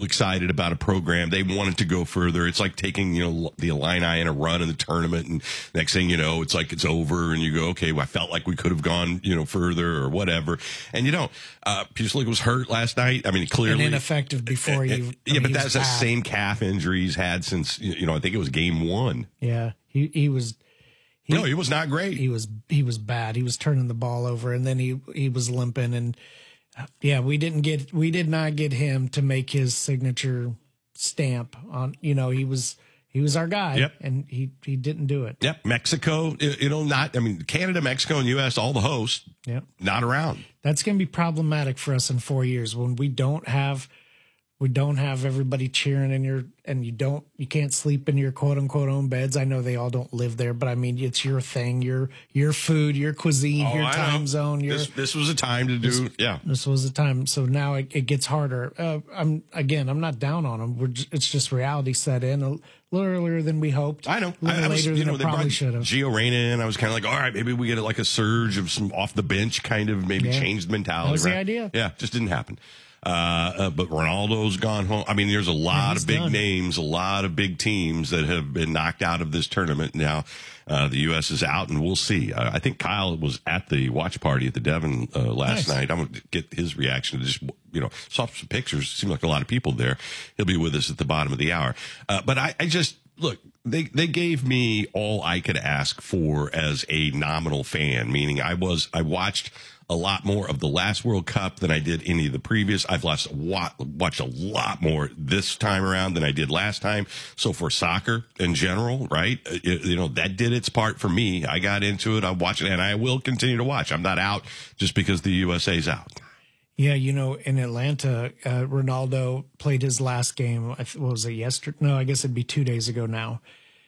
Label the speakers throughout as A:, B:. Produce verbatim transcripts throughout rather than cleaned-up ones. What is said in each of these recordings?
A: excited about a program. They wanted to go further. It's like taking, you know, the Illini in a run in the tournament, and next thing you know, it's like it's over, and you go, okay, well, I felt like we could have gone, you know, further or whatever. And you don't. Uh, Puslik was hurt last night. I mean, clearly
B: and ineffective before he.
A: Uh, uh, yeah,
B: mean,
A: but
B: he
A: that's the
B: bad.
A: same calf injury he's had since, you know, I think it was game one.
B: Yeah, he he was. He,
A: no, he was not great.
B: He was he was bad. He was turning the ball over, and then he he was limping, and uh, yeah, we didn't get we did not get him to make his signature stamp on. You know, he was he was our guy,
A: yep.
B: and he he didn't do it.
A: Yep, Mexico, you know, not. I mean, Canada, Mexico, and U S, all the hosts,
B: yep,
A: not around.
B: That's going to be problematic for us in four years when we don't have. We don't have everybody cheering in your, and you don't, you can't sleep in your quote unquote own beds. I know they all don't live there, but I mean, it's your thing, your, your food, your cuisine,
A: oh,
B: your
A: I
B: time
A: know.
B: zone. Your,
A: this, this was a time to do,
B: this,
A: yeah.
B: This was a time. So now it, it gets harder. Uh, I'm, again, I'm not down on them. We're just, it's just reality set in a little earlier than we hoped.
A: I know.
B: A little
A: I, I was,
B: later
A: you
B: than
A: know,
B: it
A: they
B: probably
A: brought
B: should have.
A: Gio Reyna in. I was kind of like, all right, maybe we get like a surge of some off the bench kind of, maybe
B: Yeah.
A: change the mentality.
B: That was
A: right?
B: the idea.
A: Yeah, just didn't happen. Uh, uh, but Ronaldo's gone home. I mean, there's a lot
B: Yeah,
A: of big
B: done.
A: names, a lot of big teams that have been knocked out of this tournament. Now, uh, the U S is out, and we'll see. Uh, I think Kyle was at the watch party at the Devon uh, last
B: Nice.
A: night. I'm going to get his reaction. Just, you know, saw some pictures. Seemed like a lot of people there. He'll be with us at the bottom of the hour. Uh, but I, I just, look, they, they gave me all I could ask for as a nominal fan, meaning I was, I watched a lot more of the last World Cup than I did any of the previous. I've watched, watched a lot more this time around than I did last time. So for soccer in general, right, it, you know, that did its part for me. I got into it. I watched it, and I will continue to watch. I'm not out just because the U S A's out.
B: Yeah, you know, in Atlanta, uh, Ronaldo played his last game. I th- What was it, yesterday? No, I guess it'd be two days ago now.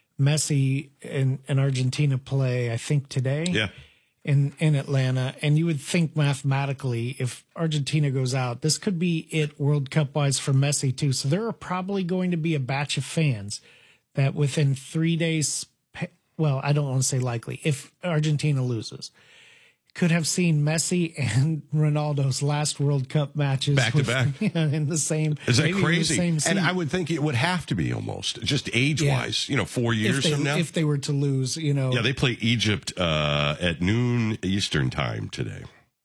B: Messi and, and Argentina play, I think, today.
A: Yeah.
B: In, in Atlanta, and you would think mathematically, if Argentina goes out, this could be it World Cup wise for Messi too. So there are probably going to be a batch of fans that within three days, well, I don't want to say likely, if Argentina loses, could have seen Messi and Ronaldo's last World Cup matches
A: back
B: with,
A: to back
B: yeah, in the same.
A: Is that
B: maybe in the
A: crazy?
B: same
A: And
B: seat.
A: I would think it would have to be almost just age wise, you know, four years
B: if they,
A: from now.
B: if they were to lose, you know.
A: Yeah, they play Egypt uh, at noon Eastern time today.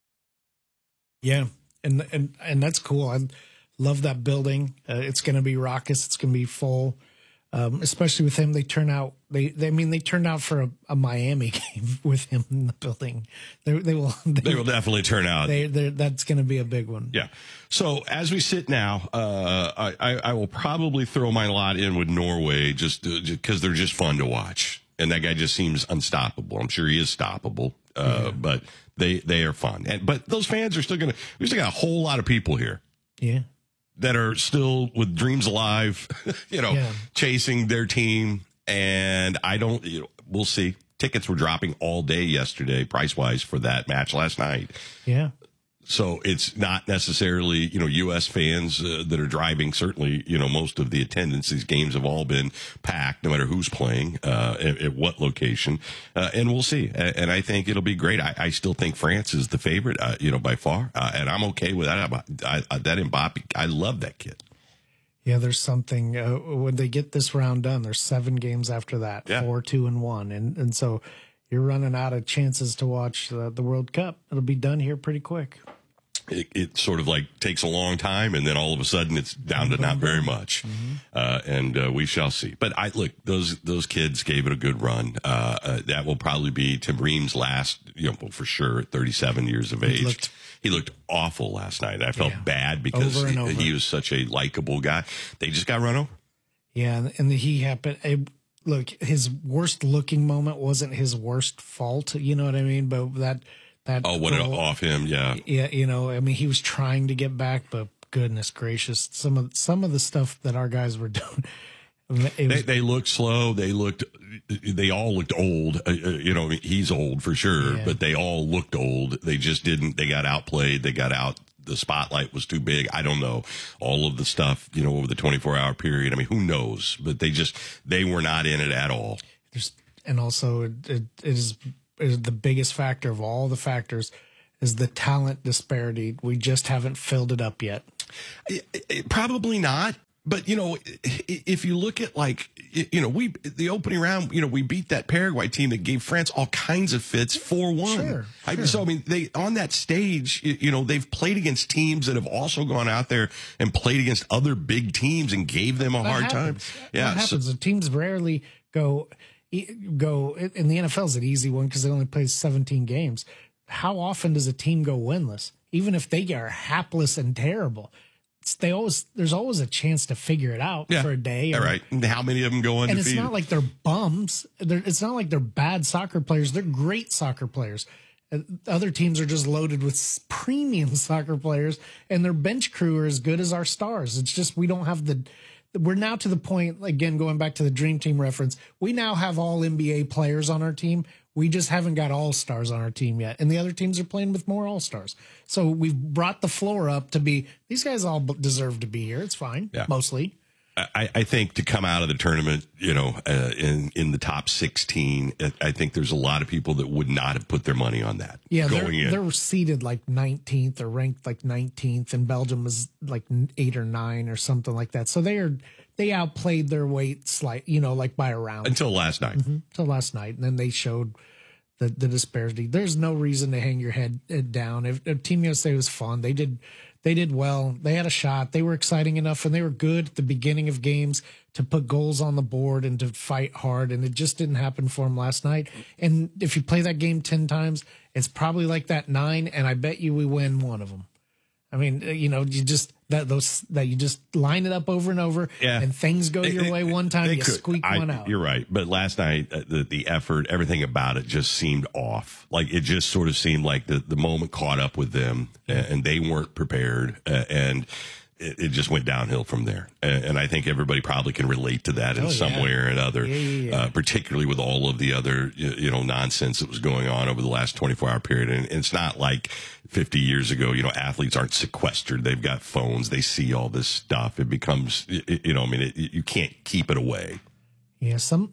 B: Yeah, and and and that's cool. I love that building. Uh, it's going to be raucous. It's going to be full, um, especially with him. They turn out. They, they I mean, they turned out for a, a Miami game with him in the building. They, they will. They,
A: They will definitely turn out.
B: They, that's going to be a big one.
A: Yeah. So as we sit now, uh, I, I, I will probably throw my lot in with Norway just because they're just fun to watch. And that guy just seems unstoppable. I'm sure he is stoppable, uh, yeah. but they, they are fun. And, but those fans are still going to, we still got a whole lot of people here.
B: Yeah.
A: That are still with dreams alive, you know, yeah. chasing their team. And I don't, you know, we'll see. Tickets were dropping all day yesterday, price wise, for that match last night.
B: Yeah.
A: So it's not necessarily, you know, U S fans uh, that are driving. Certainly, you know, most of the attendance, these games have all been packed, no matter who's playing, uh, at, at what location. Uh, and we'll see. And, and I think it'll be great. I, I still think France is the favorite, uh, you know, by far. Uh, and I'm okay with that. I, I, that Mbappe, I love that kid.
B: Yeah, there's something uh, when they get this round done. There's seven games after that, yeah. four, two, and one, and and so you're running out of chances to watch uh, the World Cup. It'll be done here pretty quick.
A: It, it sort of like takes a long time, and then all of a sudden it's down to not very much, mm-hmm. uh, and uh, we shall see. But I look, those those kids gave it a good run. Uh, uh, that will probably be Tim Ream's last, you know, for sure, at thirty-seven years of age. He looked, he looked awful last night. I felt yeah. bad because
B: over and
A: he,
B: over.
A: he was such a likable guy. They just got run over.
B: Yeah, and he happened. It, look, his worst looking moment wasn't his worst fault. You know what I mean? But that. That
A: oh, what
B: goal,
A: off him, yeah,
B: yeah. You know, I mean, he was trying to get back, but goodness gracious, some of some of the stuff that our guys were doing. Was,
A: they, they looked slow. They looked. They all looked old. Uh, you know, he's old for sure, yeah. but they all looked old. They just didn't. They got outplayed. They got out. The spotlight was too big. I don't know all of the stuff. You know, over the twenty-four hour period. I mean, who knows? But they just they were not in it at all.
B: There's, and also, it, it, it is. Is the biggest factor of all the factors is the talent disparity. We just haven't filled it up yet.
A: It, it, probably not. But, you know, if you look at, like, you know, we, the opening round, you know, we beat that Paraguay team that gave France all kinds of fits four one.
B: Sure,
A: I,
B: sure.
A: So, I mean, they, on that stage, you know, they've played against teams that have also gone out there and played against other big teams and gave them a
B: That
A: hard
B: happens.
A: time.
B: That
A: Yeah.
B: happens.
A: So,
B: The teams rarely go, go, in the N F L is an easy one because they only play seventeen games. How often does a team go winless? Even if they are hapless and terrible, they always there's always a chance to figure it out
A: yeah.
B: for a day.
A: All right. And how many of them go undefeated?
B: And it's not like they're bums. They're, it's not like they're bad soccer players. They're great soccer players. Other teams are just loaded with premium soccer players, and their bench crew are as good as our stars. It's just we don't have the. We're now to the point, again, going back to the Dream Team reference, we now have all N B A players on our team. We just haven't got all-stars on our team yet. And the other teams are playing with more all-stars. So we've brought the floor up to be, these guys all deserve to be here. It's fine, yeah. mostly.
A: I, I think to come out of the tournament, you know, uh, in in the top sixteen, I think there's a lot of people that would not have put their money on that.
B: Yeah,
A: going
B: they're,
A: in.
B: they're seeded like nineteenth or ranked like nineteenth, and Belgium was like eight or nine or something like that. So they are they outplayed their weight slight, you know, like by a round
A: until last night.
B: Mm-hmm, until last night, and then they showed the the disparity. There's no reason to hang your head, head down. If, if Team U S A was fun, they did. They did well. They had a shot. They were exciting enough, and they were good at the beginning of games to put goals on the board and to fight hard, and it just didn't happen for them last night. And if you play that game ten times, it's probably like that nine, and I bet you we win one of them. I mean, you know, you just that those that you just line it up over and over,
A: yeah.
B: and things go your
A: they,
B: way one time, you
A: could.
B: squeak
A: I,
B: one out.
A: You're right, but last night uh, the the effort, everything about it just seemed off. Like it just sort of seemed like the the moment caught up with them, and, and they weren't prepared, uh, and it, it just went downhill from there. And, and I think everybody probably can relate to that in
B: oh,
A: some
B: yeah.
A: way or another,
B: yeah, yeah, yeah.
A: Uh, particularly with all of the other you, you know nonsense that was going on over the last twenty-four hour period. And, and it's not like fifty years ago, you know, athletes aren't sequestered. They've got phones. They see all this stuff. It becomes, you know, I mean, it, you can't keep it away.
B: Yeah, some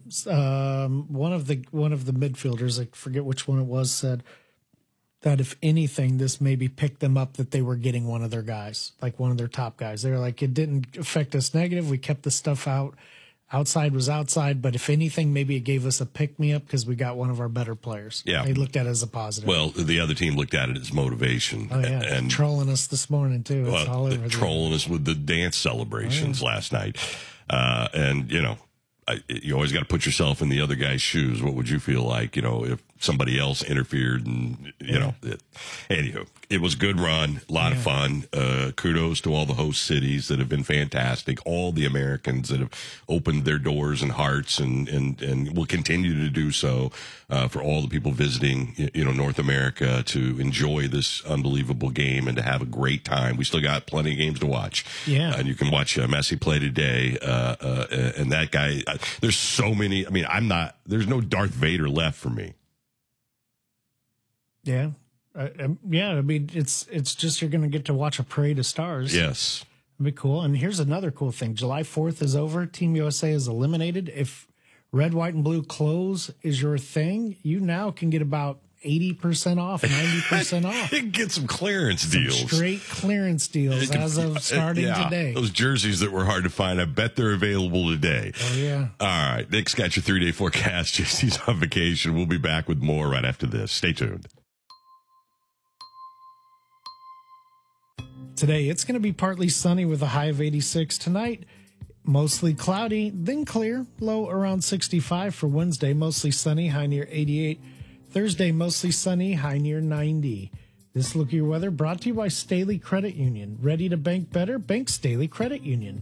B: um, one of the one of the midfielders, I forget which one it was, said that if anything, this maybe picked them up that they were getting one of their guys, like one of their top guys. They were like, it didn't affect us negative. We kept the stuff out. Outside was outside, but if anything, maybe it gave us a pick-me-up because we got one of our better players.
A: Yeah.
B: They looked at it as a positive.
A: Well, the other team looked at it as motivation.
B: Oh, yeah.
A: And
B: trolling us this morning, too. It's
A: well,
B: all over.
A: trolling us with the dance celebrations oh, yeah. last night. Uh, and, you know, I, you always got to put yourself in the other guy's shoes. What would you feel like, you know, if somebody else interfered and, you yeah. know, it, anywho, it was a good run, a lot yeah. of fun. Uh, kudos to all the host cities that have been fantastic. All the Americans that have opened their doors and hearts and, and, and will continue to do so, uh, for all the people visiting, you know, North America to enjoy this unbelievable game and to have a great time. We still got plenty of games to watch.
B: Yeah.
A: And you can watch uh, Messi play today. Uh, uh, and that guy, uh, there's so many. I mean, I'm not, there's no Darth Vader left for me.
B: Yeah. Uh, um, yeah. I mean, it's, it's just, you're going to get to watch a parade of stars.
A: Yes.
B: It'd be cool. And here's another cool thing. July fourth is over. Team U S A is eliminated. If red, white, and blue clothes is your thing, you now can get about eighty percent off, ninety percent off.
A: You can get some clearance
B: some
A: deals.
B: Straight clearance deals can, as of starting
A: yeah,
B: today.
A: Those jerseys that were hard to find, I bet they're available today.
B: Oh, yeah.
A: All right. Nick's got your three-day forecast. Just he's on vacation. We'll be back with more right after this. Stay tuned.
B: Today, it's going to be partly sunny with a high of eighty-six. Tonight, mostly cloudy, then clear, low around sixty-five for Wednesday, mostly sunny, high near eighty-eight. Thursday, mostly sunny, high near ninety. This look at your weather brought to you by Staley Credit Union. Ready to bank better? Bank Staley Credit Union.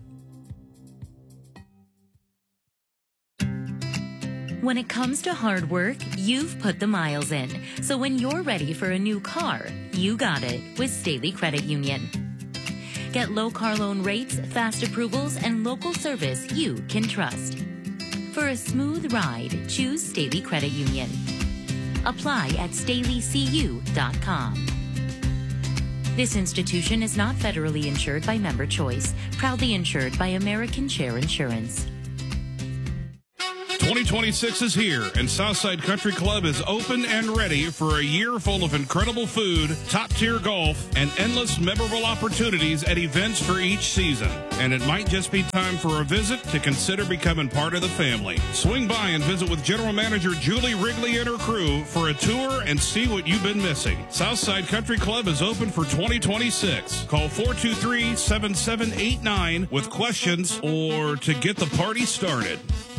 C: When it comes to hard work, you've put the miles in. So when you're ready for a new car, you got it with Staley Credit Union. Get low car loan rates, fast approvals, and local service you can trust. For a smooth ride, choose Staley Credit Union. Apply at staley c u dot com. This institution is not federally insured by Member Choice, proudly insured by American Share Insurance.
D: twenty twenty-six is here, and Southside Country Club is open and ready for a year full of incredible food, top-tier golf, and endless memorable opportunities at events for each season. And it might just be time for a visit to consider becoming part of the family. Swing by and visit with General Manager Julie Wrigley and her crew for a tour and see what you've been missing. Southside Country Club is open for twenty twenty-six. Call four two three, seven seven eight nine with questions or to get the party started.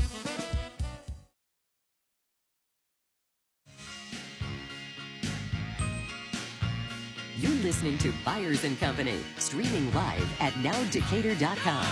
E: You're listening to Byers and Company, streaming live at now decatur dot com.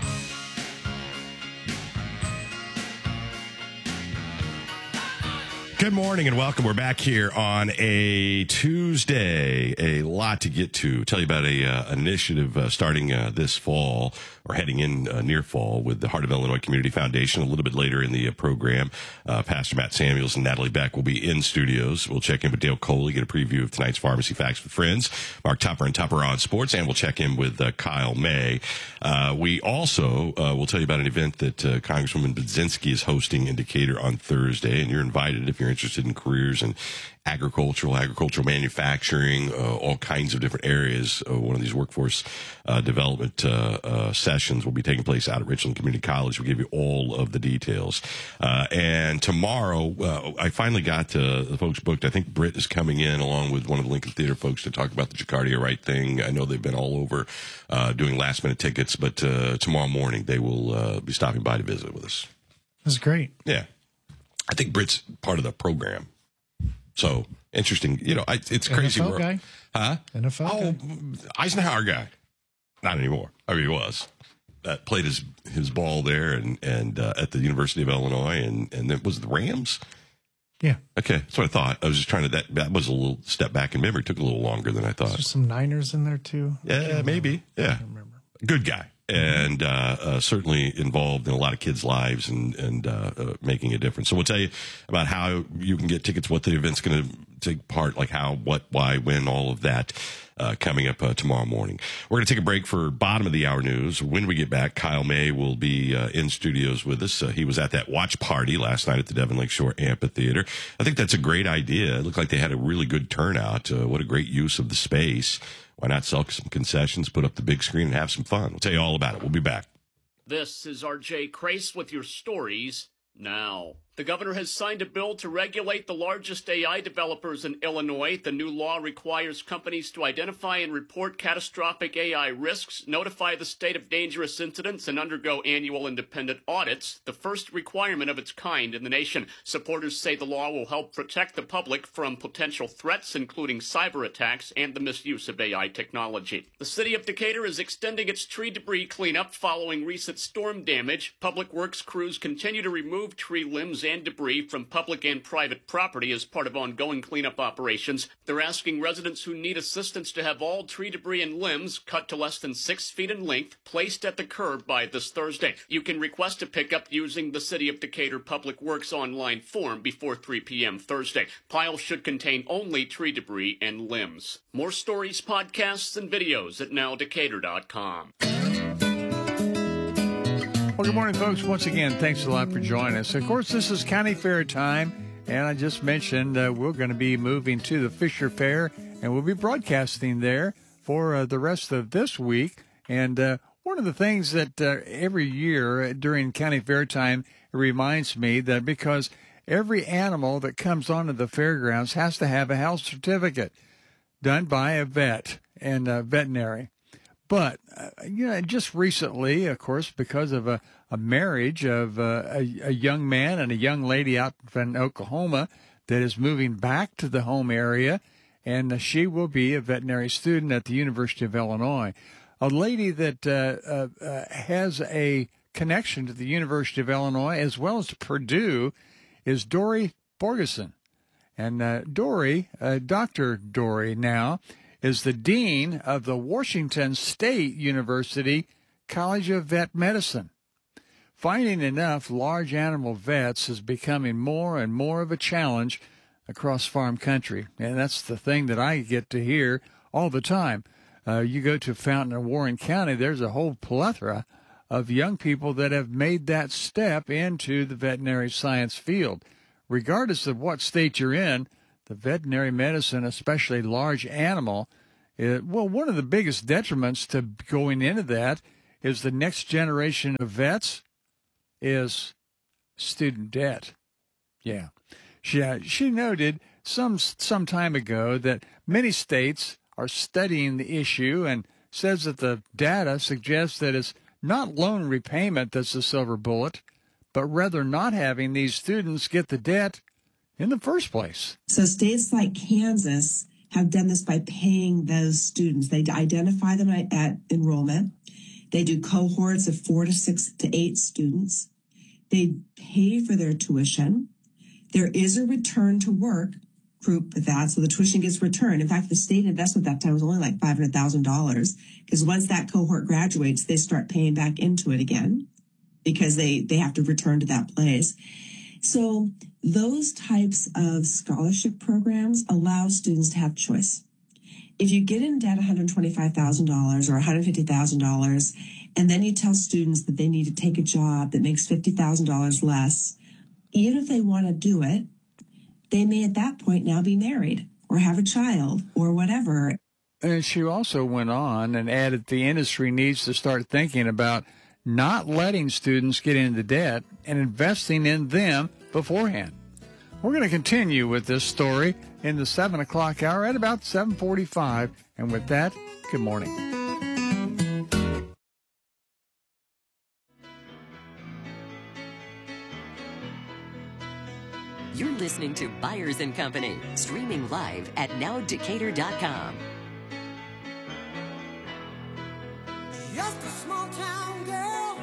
A: Good morning and welcome. We're back here on a Tuesday. A lot to get to. Tell you about a uh, initiative uh, starting uh, this fall or heading in uh, near fall with the Heart of Illinois Community Foundation. A little bit later in the uh, program, uh, Pastor Matt Samuels and Natalie Beck will be in studios. We'll check in with Dale Coley, get a preview of tonight's Pharmacy Facts with Friends. Mark Tupper and Tupper on Sports, and we'll check in with uh, Kyle May. Uh, we also uh, will tell you about an event that uh, Congresswoman Budzinski is hosting in Decatur on Thursday, and you're invited if you're interested in careers in agricultural, agricultural manufacturing, uh, all kinds of different areas. Uh, one of these workforce uh, development uh, uh, sessions will be taking place out at Richland Community College. We'll give you all of the details. Uh, and tomorrow, uh, I finally got uh, the folks booked. I think Britt is coming in along with one of the Lincoln Theater folks to talk about the Jacardia Right thing. I know they've been all over uh, doing last-minute tickets, but uh, tomorrow morning they will uh, be stopping by to visit with us.
B: That's great.
A: Yeah. I think Britt's part of the program. So, interesting. You know, I, it's crazy.
B: N F L guy.
A: Huh?
B: N F L
A: oh,
B: guy.
A: Eisenhower guy. Not anymore. I mean, he was. Uh, played his, his ball there and, and uh, at the University of Illinois. And, and then was it the Rams?
B: Yeah.
A: Okay. That's what I thought. I was just trying to, that, that was a little step back in memory. It took a little longer than I thought.
B: There's some Niners in there, too.
A: Yeah, maybe. Yeah.
B: I don't remember.
A: Good guy. And uh, uh, certainly involved in a lot of kids' lives and and uh, uh, making a difference. So we'll tell you about how you can get tickets, what the event's going to take part, like how, what, why, when, all of that uh, coming up uh, tomorrow morning. We're going to take a break for bottom of the hour news. When we get back, Kyle May will be uh, in studios with us. Uh, he was at that watch party last night at the Devon Lakeshore Amphitheater. I think that's a great idea. It looked like they had a really good turnout. Uh, what a great use of the space. Why not sell some concessions, put up the big screen, and have some fun? We'll tell you all about it. We'll be back.
F: This is R J Crace with your stories now. The governor has signed a bill to regulate the largest A I developers in Illinois. The new law requires companies to identify and report catastrophic A I risks, notify the state of dangerous incidents, and undergo annual independent audits, the first requirement of its kind in the nation. Supporters say the law will help protect the public from potential threats, including cyber attacks and the misuse of A I technology. The city of Decatur is extending its tree debris cleanup following recent storm damage. Public Works crews continue to remove tree limbs and debris from public and private property as part of ongoing cleanup operations. They're asking residents who need assistance to have all tree debris and limbs cut to less than six feet in length placed at the curb by this Thursday. You can request a pickup using the City of Decatur Public Works online form before three p.m. Thursday. Piles should contain only tree debris and limbs. More stories, podcasts, and videos at now decatur dot com.
G: Well, good morning, folks. Once again, thanks a lot for joining us. Of course, this is County Fair time, and I just mentioned uh, we're going to be moving to the Fisher Fair, and we'll be broadcasting there for uh, the rest of this week. And uh, one of the things that uh, every year during County Fair time, it reminds me that because every animal that comes onto the fairgrounds has to have a health certificate done by a vet and a veterinary. But, uh, you know, just recently, of course, because of a, a marriage of uh, a, a young man and a young lady out in Oklahoma that is moving back to the home area, and uh, she will be a veterinary student at the University of Illinois. A lady that uh, uh, uh, has a connection to the University of Illinois as well as to Purdue is Dory Borgeson. And uh, Dory, uh, Doctor Dory now, is the dean of the Washington State University College of Vet Medicine. Finding enough large animal vets is becoming more and more of a challenge across farm country, and that's the thing that I get to hear all the time. Uh, you go to Fountain or Warren County, there's a whole plethora of young people that have made that step into the veterinary science field. Regardless of what state you're in, the veterinary medicine, especially large animal, it, well, one of the biggest detriments to going into that is the next generation of vets is student debt. Yeah. She, she noted some some time ago that many states are studying the issue and says that the data suggests that it's not loan repayment that's the silver bullet, but rather not having these students get the debt in the first place.
H: So states like Kansas have done this by paying those students. They identify them at, at enrollment. They do cohorts of four to six to eight students. They pay for their tuition. There is a return to work group with that, so the tuition gets returned. In fact, the state investment that time was only like five hundred thousand dollars, because once that cohort graduates, they start paying back into it again because they, they have to return to that place. So those types of scholarship programs allow students to have choice. If you get in debt one hundred twenty-five thousand dollars or one hundred fifty thousand dollars, and then you tell students that they need to take a job that makes fifty thousand dollars less, even if they want to do it, they may at that point now be married or have a child or whatever.
G: And she also went on and added the industry needs to start thinking about not letting students get into debt and investing in them beforehand. We're going to continue with this story in the seven o'clock hour at about seven forty-five. And with that, good morning.
E: You're listening to Byers and Company, streaming live at now decatur dot com.
I: Just a small town girl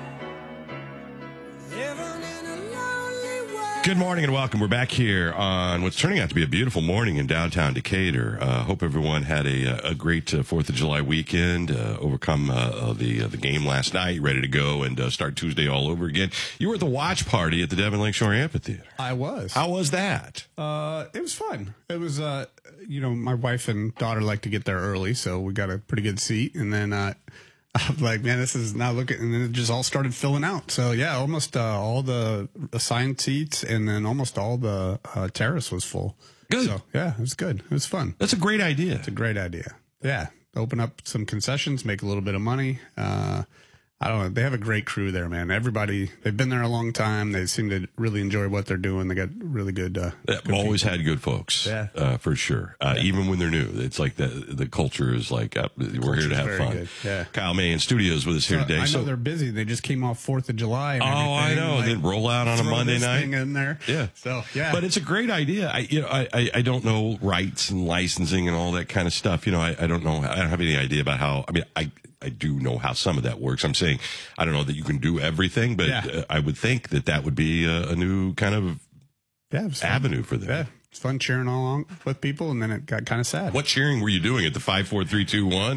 I: living in a lonely world.
A: Good morning and welcome. We're back here on what's turning out to be a beautiful morning in downtown Decatur. Uh, hope everyone had a, a great uh, fourth of July weekend, uh, overcome uh, uh, the uh, the game last night, ready to go and uh, start Tuesday all over again. You were at the watch party at the Devon Lakeshore Amphitheater.
J: I was.
A: How was that?
J: Uh, it was fun. It was, uh, you know, my wife and daughter like to get there early, so we got a pretty good seat. And then uh, I'm like, man, this is not looking, and then it just all started filling out. So yeah, almost uh, all the assigned seats and then almost all the uh, terrace was full.
A: Good.
J: So yeah, it was good. It was fun.
A: That's a great idea.
J: It's a great idea. Yeah. Open up some concessions, make a little bit of money. Uh, I don't know. They have a great crew there, man. Everybody, they've been there a long time. They seem to really enjoy what they're doing. They got really good. Uh,
A: They've
J: good
A: always
J: people.
A: had good folks,
J: Yeah.
A: uh, for sure. Uh,
J: Yeah.
A: Even when they're new, it's like the the culture is like uh, we're here
J: Culture's
A: to have
J: very
A: fun.
J: good. Yeah.
A: Kyle May in studios with us here
J: So,
A: today.
J: I know
A: so,
J: they're busy. They just came off Fourth of July. And
A: oh, I
J: everything.
A: know.
J: Like,
A: and then roll out on a
J: throw
A: Monday
J: this
A: night
J: thing in there.
A: Yeah.
J: So yeah,
A: But it's a great idea. I, you know, I, I, I don't know rights and licensing and all that kind of stuff. You know, I, I don't know. I don't have any idea about how, I mean, I, I do know how some of that works. I'm saying, I don't know that you can do everything, but
J: Yeah.
A: uh, I would think that that would be a, a new kind of
J: yeah, it was fun.
A: avenue for them.
J: Yeah, it's fun cheering all along with people, and then it got kind of sad.
A: What cheering were you doing at the five, four, three, two, one?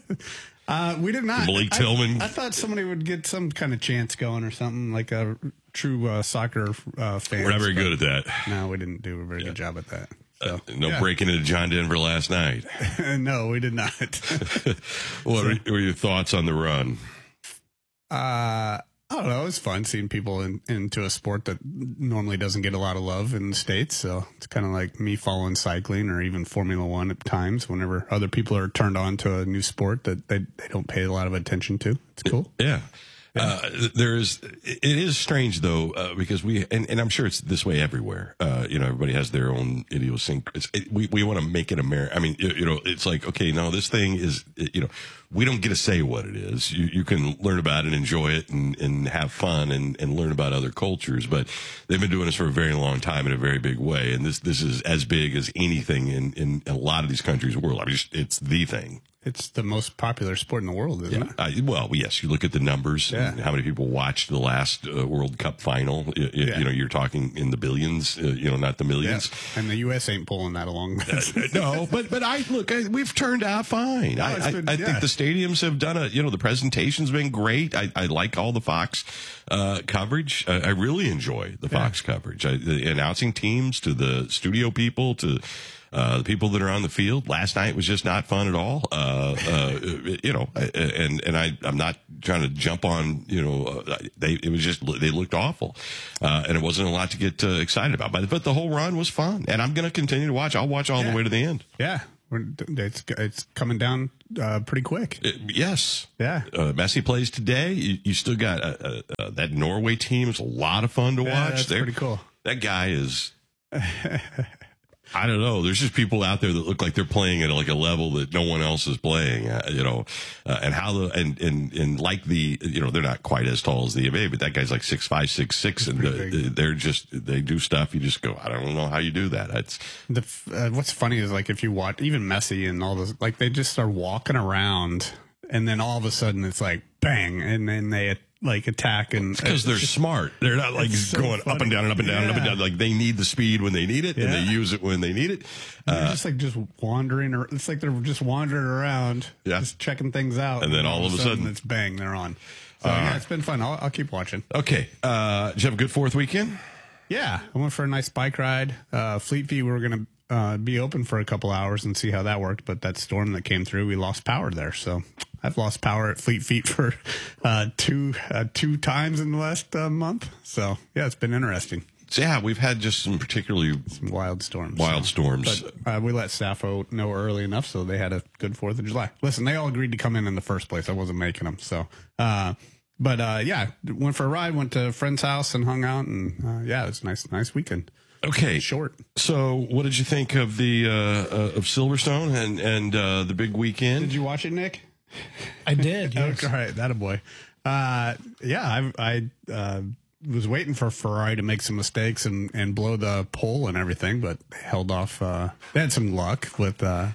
J: Uh, we did not.
A: Malik
J: I-
A: Tillman?
J: I, thought somebody would get some kind of chance going or something, like a true uh, soccer uh, fan.
A: We're not very good at that.
J: No, we didn't do a very good job at that. So,
A: Uh, no
J: yeah.
A: breaking into John Denver last night.
J: No, we did not.
A: What are, were your thoughts on the run?
J: Uh, I don't know. It was fun seeing people in, into a sport that normally doesn't get a lot of love in the States. So it's kind of like me following cycling or even Formula One at times whenever other people are turned on to a new sport that they, they don't pay a lot of attention to. It's cool.
A: Yeah. Uh, there's, it is strange though, uh, because we, and, and I'm sure it's this way everywhere. Uh, you know, everybody has their own idiosyncrasies. It, we, we want to make it American. I mean, you, you know, it's like, okay, no, this thing is, you know, we don't get to say what it is. You, you can learn about it and enjoy it and, and have fun and, and learn about other cultures, but they've been doing this for a very long time in a very big way. And this, this is as big as anything in, in a lot of these countries' world. I mean, just, it's the thing.
J: It's the most popular sport in the world, isn't
A: Yeah.
J: it?
A: Uh, well, yes, you look at the numbers
J: Yeah.
A: and how many people watched the last uh, World Cup final. You, you,
J: Yeah.
A: you know, you're talking in the billions, uh, you know, not the
J: Yeah.
A: millions.
J: And the U S ain't pulling that along.
A: No, but but I look, I, we've turned out fine. I,
J: it's
A: I,
J: been-
A: I
J: yeah.
A: think the stadiums have done a, you know, the presentation's been great. I, I like all the Fox uh, coverage. I, I really enjoy the Fox coverage. I, the announcing teams to the studio people to Uh, the people that are on the field last night was just not fun at all. Uh, uh, you know, and, and I, I'm not trying to jump on, you know, uh, they, it was just, they looked awful. Uh, and it wasn't a lot to get uh, excited about, but, but the whole run was fun, and I'm going to continue to watch. I'll watch all
J: Yeah.
A: the way to the end.
J: Yeah. We're, it's, it's coming down uh, pretty quick.
A: Uh, yes.
J: Yeah.
A: Uh, Messi plays today. You, you still got uh, uh, uh, that Norway team is a lot of fun to watch.
J: Yeah, that's
A: They're-
J: pretty cool.
A: That guy is, I don't know. There's just people out there that look like they're playing at like a level that no one else is playing, uh, you know, uh, and how the, and, and, and like the, you know, they're not quite as tall as the M A, but that guy's like six, five, six, six. And the, they're just, they do stuff. You just go, I don't know how you do that. It's
J: The uh, what's funny is like if you watch even Messi and all those, like they just are walking around, and then all of a sudden it's like bang, and then they like attack, and
A: because they're
J: just,
A: smart. They're not like
J: so
A: going
J: funny.
A: up and down and up and down and up and
J: Yeah.
A: down. Like they need the speed when they need it, and they
J: Yeah.
A: use it when they need it.
J: They're
A: Uh,
J: just like just wandering, or it's like they're just wandering around,
A: Yeah.
J: just checking things out,
A: And then all of a sudden-
J: it's bang, they're on. So yeah, it's been fun. I'll, I'll keep watching.
A: okay. Uh, did you have a good fourth weekend?
J: Yeah, I went for a nice bike ride. Uh, Fleet Feet, we were going to uh, be open for a couple hours and see how that worked, but that storm that came through, we lost power there. So I've lost power at Fleet Feet for uh, two uh, two times in the last uh, month. So yeah, it's been interesting.
A: So, yeah, we've had just some particularly
J: Some wild storms.
A: wild storms.
J: But uh, we let Sappho know early enough, so they had a good Fourth of July. Listen, they all agreed to come in in the first place. I wasn't making them, so. Uh, but uh, yeah, went for a ride. Went to a friend's house and hung out, and uh, yeah, it was a nice, nice weekend.
A: Okay,
J: Short.
A: So, what did you think of the uh, uh, of Silverstone and and uh, the big weekend?
J: Did you watch it, Nick?
B: I did. Yes.
J: Okay, all right, that a boy. Uh, yeah, I, I uh, was waiting for Ferrari to make some mistakes and, and blow the pole and everything, but they held off. Uh, they had some luck with uh,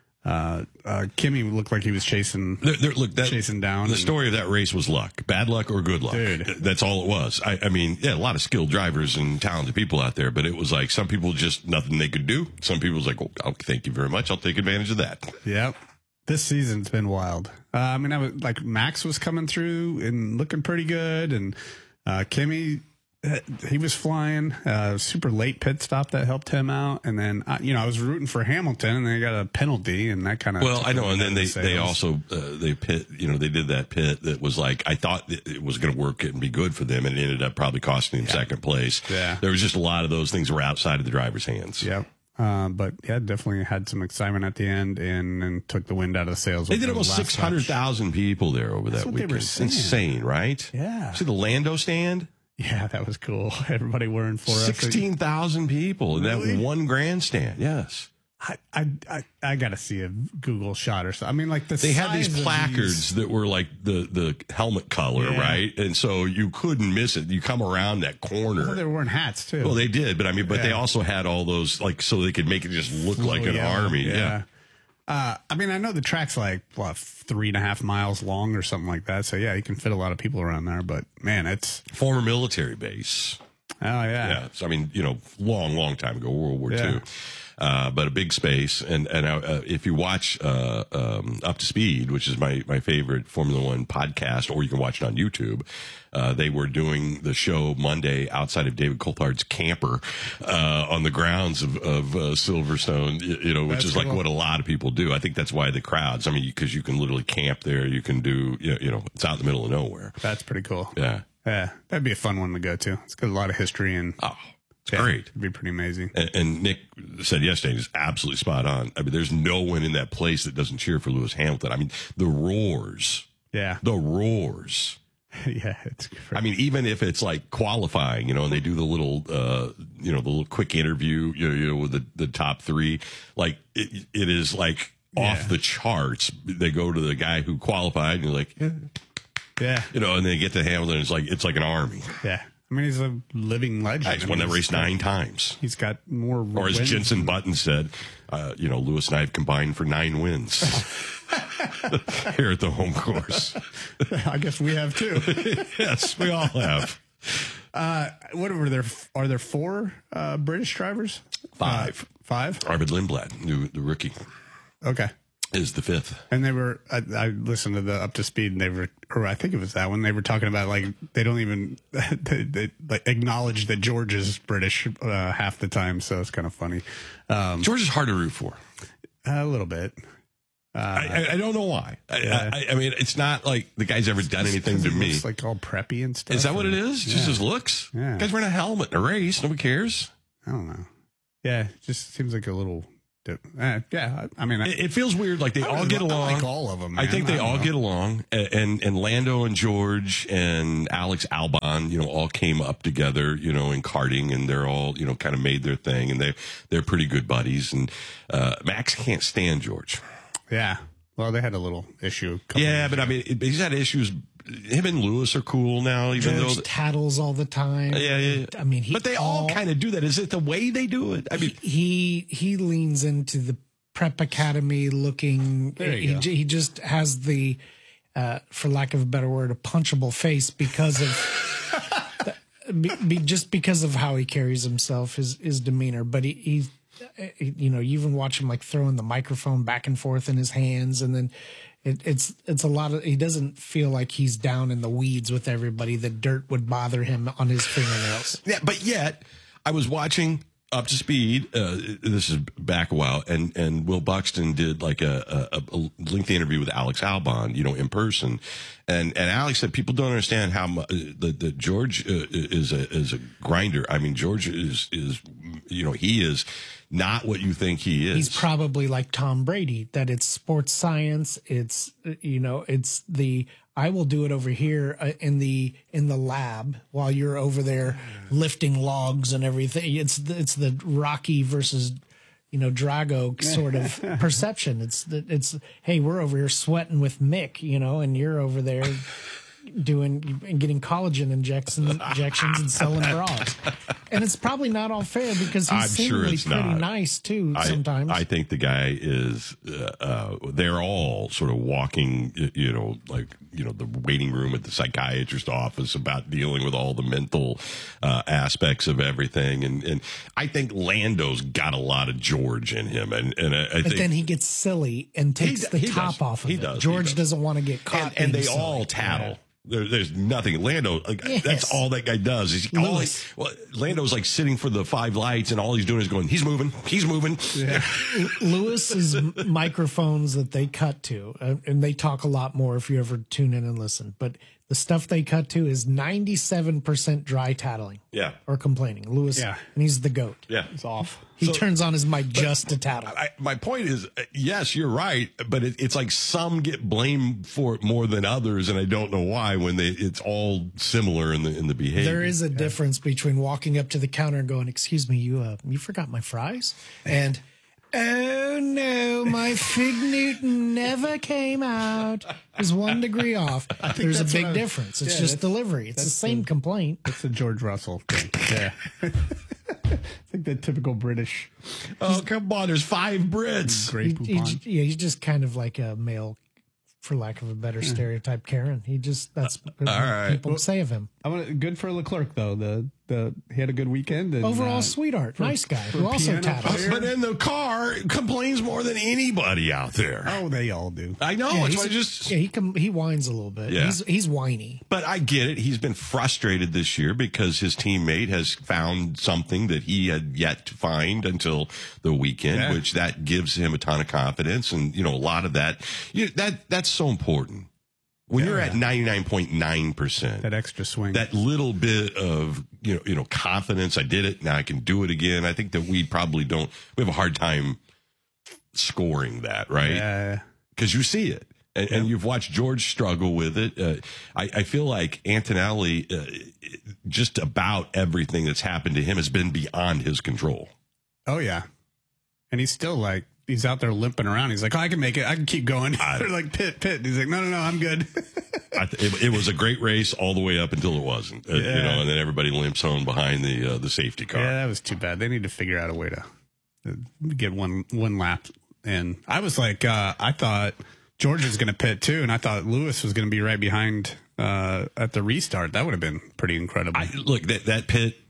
J: uh, uh, Kimi. Looked like he was chasing,
A: There- there- look, that,
J: chasing down.
A: The
J: and-
A: story of that race was luck, bad luck or good luck.
J: Dude.
A: That's all it was. I, I mean, yeah, a lot of skilled drivers and talented people out there, but it was like some people just nothing they could do. Some people was like, well, oh, thank you very much. I'll take advantage of that.
J: Yep. This season's been wild. Uh, I mean, I was like Max was coming through and looking pretty good, and uh, Kimi, uh, he was flying. Uh, super late pit stop that helped him out, and then uh, you know I was rooting for Hamilton, and they got a penalty, and that kind of
A: Well, I know, and then they they also uh, they pit. You know, they did that pit that was like I thought that it was going to work and be good for them, and it ended up probably costing them
J: Yeah.
A: second place.
J: Yeah.
A: There was just a lot of those things were outside of the driver's hands.
J: Yep. Uh, but yeah, definitely had some excitement at the end, and, and took the wind out of the sails.
A: They
J: with
A: did
J: the
A: almost
J: last
A: six hundred thousand people there over
J: That's
A: that
J: what they
A: weekend.
J: were
A: It's
J: saying.
A: insane, right?
J: Yeah.
A: See the Lando stand?
J: Yeah, that was cool. Everybody wearing for us.
A: Sixteen thousand people in
J: Really?
A: that one grandstand. Yes.
J: I, I, I, I got to see a Google shot or something. I mean, like the
A: They had these
J: size of
A: placards
J: these-
A: that were like the, the helmet color,
J: Yeah.
A: right? And so you couldn't miss it. You come around that corner.
J: Oh, they were wearing hats too.
A: Well, they did, but I mean, but they
J: Yeah.
A: also had all those like so they could make it just look like an
J: Yellow,
A: army. Yeah.
J: Uh, I mean, I know the track's like what three and a half miles long or something like that. So yeah, you can fit a lot of people around there. But man, it's
A: Former military base.
J: oh yeah,
A: Yeah. So, I mean, you know, long, long time ago, World War
J: Yeah.
A: Two. Uh, but a big space. And, and, uh, if you watch, uh, um, Up to Speed, which is my, my favorite Formula One podcast, or you can watch it on YouTube, uh, they were doing the show Monday outside of David Coulthard's camper, uh, on the grounds of, of, uh, Silverstone, you, you know, which
J: That's
A: is like
J: cool.
A: what a lot of people do. I think that's why the crowds, I mean, because you can literally camp there. You can do, you know, you know, it's out in the middle of nowhere.
J: that's pretty cool.
A: Yeah.
J: Yeah, that'd be a fun one to go to. It's got a lot of history and
A: Oh, it's
J: yeah,
A: great.
J: It'd be pretty amazing.
A: And, and Nick said yesterday, he's absolutely spot on. I mean, there's no one in that place that doesn't cheer for Lewis Hamilton. I mean, the roars,
J: Yeah,
A: the roars.
J: yeah, it's. Great.
A: I mean, even if it's like qualifying, you know, and they do the little, uh, you know, the little quick interview, you know, you know with the, the top three, like it, it is like
J: Yeah.
A: off the charts. They go to the guy who qualified and you're like, yeah.
J: yeah,
A: you know, and they get to Hamilton. It's like, it's like an army.
J: yeah. I mean, he's a living legend.
A: He's
J: I
A: won
J: mean,
A: that race
J: he's-
A: nine times.
J: He's got more.
A: Or as
J: wins
A: Jensen
J: than-
A: Button said, uh, you know, Lewis and I have combined for nine wins here at the home course.
J: I guess we have too.
A: Yes, we all have.
J: Uh, what were there? Are there four uh, British drivers?
A: Five.
J: Uh, five.
A: Arvid Lindblad, new, the rookie.
J: Okay.
A: is the fifth.
J: And they were, I, I listened to the Up to Speed, and they were, or I think it was that one, they were talking about, like, they don't even they, they, like, acknowledge that George is British uh, half the time, so it's kind of funny. Um,
A: George is hard to root for.
J: A little bit. Uh,
A: I, I don't know why.
J: Yeah.
A: I, I, I mean, it's not like the guy's ever done anything to
J: he
A: me.
J: looks like all preppy and stuff.
A: Is that what it
J: and-
A: is? Just
J: yeah.
A: his looks?
J: Yeah.
A: Guy's wearing a helmet in a race. Nobody cares.
J: I don't know. Yeah, it just seems like a little. Uh, yeah, I, I mean, I,
A: It, it feels weird. Like they
J: I
A: all
J: really
A: get
J: li- I
A: along.
J: like all of them,
A: I
J: man.
A: think they
J: I don't
A: all
J: know.
A: get along. And, and and Lando and George and Alex Albon, you know, all came up together, you know, in karting, and they're all, you know, kind of made their thing, and they they're pretty good buddies. And uh, Max can't stand George.
J: yeah. Well, they had a little issue. a couple
A: Yeah,
J: years
A: but I
J: ago.
A: mean, it, he's had issues. Him and Lewis are cool now, even
B: George
A: though.
B: tattles all the time.
A: Yeah, yeah, yeah.
B: I mean, he
A: but they all,
B: all
A: kind of do that. Is it the way they do it? I mean,
B: he he leans into the prep academy looking.
J: There you
B: he,
J: go.
B: j- he just has the, uh, for lack of a better word, a punchable face because of be, be, just because of how he carries himself, his his demeanor. But he, he, you know, you even watch him like throwing the microphone back and forth in his hands, and then. It, it's it's a lot of. He doesn't feel like he's down in the weeds with everybody. The dirt would bother him on his fingernails.
A: yeah, but yet I was watching Up to Speed. Uh, this is back a while, and and Will Buxton did like a, a, a lengthy interview with Alex Albon, you know, in person, and and Alex said people don't understand how much that that George uh, is a is a grinder. I mean, George is is you know he is. Not what you think he is.
B: He's probably like Tom Brady, that it's sports science. It's, you know, it's the, I will do it over here uh, in the, in the lab while you're over there lifting logs and everything. It's, the, it's the Rocky versus, you know, Drago sort of perception. It's the, it's, hey, we're over here sweating with Mick, you know, and you're over there doing and getting collagen injections, injections and selling bras. And it's probably not all fair because he's
A: I'm sure
B: seemingly
A: it's
B: pretty
A: not.
B: nice too.
A: I,
B: Sometimes
A: I think the guy is, uh, uh, they're all sort of walking, y- you know, like, you know, the waiting room at the psychiatrist's office about dealing with all the mental uh, aspects of everything. And, and I think Lando's got a lot of George in him. And, and I, I
B: but
A: think.
B: then he gets silly and takes
A: d-
B: the
A: he
B: top
A: does.
B: off of
A: He
B: it.
A: does. He
B: George
A: does.
B: doesn't want to get caught.
A: and, and
B: being
A: they
B: silly.
A: all tattle. There, there's nothing. Lando, like,
B: Yes.
A: that's all that guy does. Is all he,
B: Lewis.
A: well, Lando's like sitting for the five lights, and all he's doing is going, he's moving, he's moving. Yeah.
B: Lewis's m- microphones that they cut to, uh, and they talk a lot more if you ever tune in and listen. But the stuff they cut to is ninety-seven percent dry tattling.
A: Yeah.
B: Or complaining. Lewis,
J: Yeah.
B: and he's the goat.
A: Yeah.
J: It's off.
B: He
A: So-
B: turns on his mic just to tattle.
A: I, my point is, uh, yes, you're right, but it, it's like some get blamed for it more than others, and I don't know why. When they, it's all similar in the in the behavior.
B: There is a difference between walking up to the counter and going, "Excuse me, you uh, you forgot my fries," and "Oh no, my fig Newton never came out." Is one degree off. There's a
J: that's
B: big
J: what I-
B: difference. It's
J: yeah,
B: just
J: that's-
B: delivery. It's the
J: that's
B: same
J: the-
B: complaint.
J: That's the George Russell thing. Yeah. I think the typical British
A: Oh, come on, there's five Brits.
J: Grey
B: He, he,
J: Poupon.
B: yeah, he's just kind of like a male, for lack of a better stereotype, Karen. He just that's what
A: right.
B: people say of him.
J: I want good for Leclerc though. The the he had a good weekend. And,
B: Overall,
J: uh,
B: sweetheart, nice guy who also
J: piano
B: tattles.
J: player.
A: But in the car, complains more than anybody out there.
J: Oh, they all do.
A: I know.
B: Yeah,
A: it's
B: he's-
A: why I just.
B: yeah, he com- he whines a little bit.
A: Yeah.
B: He's he's whiny.
A: But I get it. He's been frustrated this year because his teammate has found something that he had yet to find until the weekend,
J: Yeah.
A: which that gives him a ton of confidence. And, you know, a lot of that, you that that's so important. When
J: Yeah.
A: you're at ninety-nine point nine percent,
J: That extra swing.
A: that little bit of, you know, you know, confidence, I did it, now I can do it again. I think that we probably don't, we have a hard time scoring that, right?
J: Yeah.
A: Because you see it. And, and you've watched George struggle with it. Uh, I, I feel like Antonelli, uh, just about everything that's happened to him has been beyond his control.
J: Oh yeah. And he's still like he's out there limping around. He's like, oh, I can make it. I can keep going.
A: I-
J: They're like pit pit. He's like, no no no, I'm good.
A: I th- it, it was a great race all the way up until it wasn't, uh, you
J: Yeah.
A: know, and then everybody limps home behind the uh, the safety car.
J: Yeah, that was too bad. They need to figure out a way to uh, get one one lap. And I was like, uh, I thought George was going to pit too, and I thought Lewis was going to be right behind uh, at the restart. That would have been pretty incredible.
A: I, look, that, that pit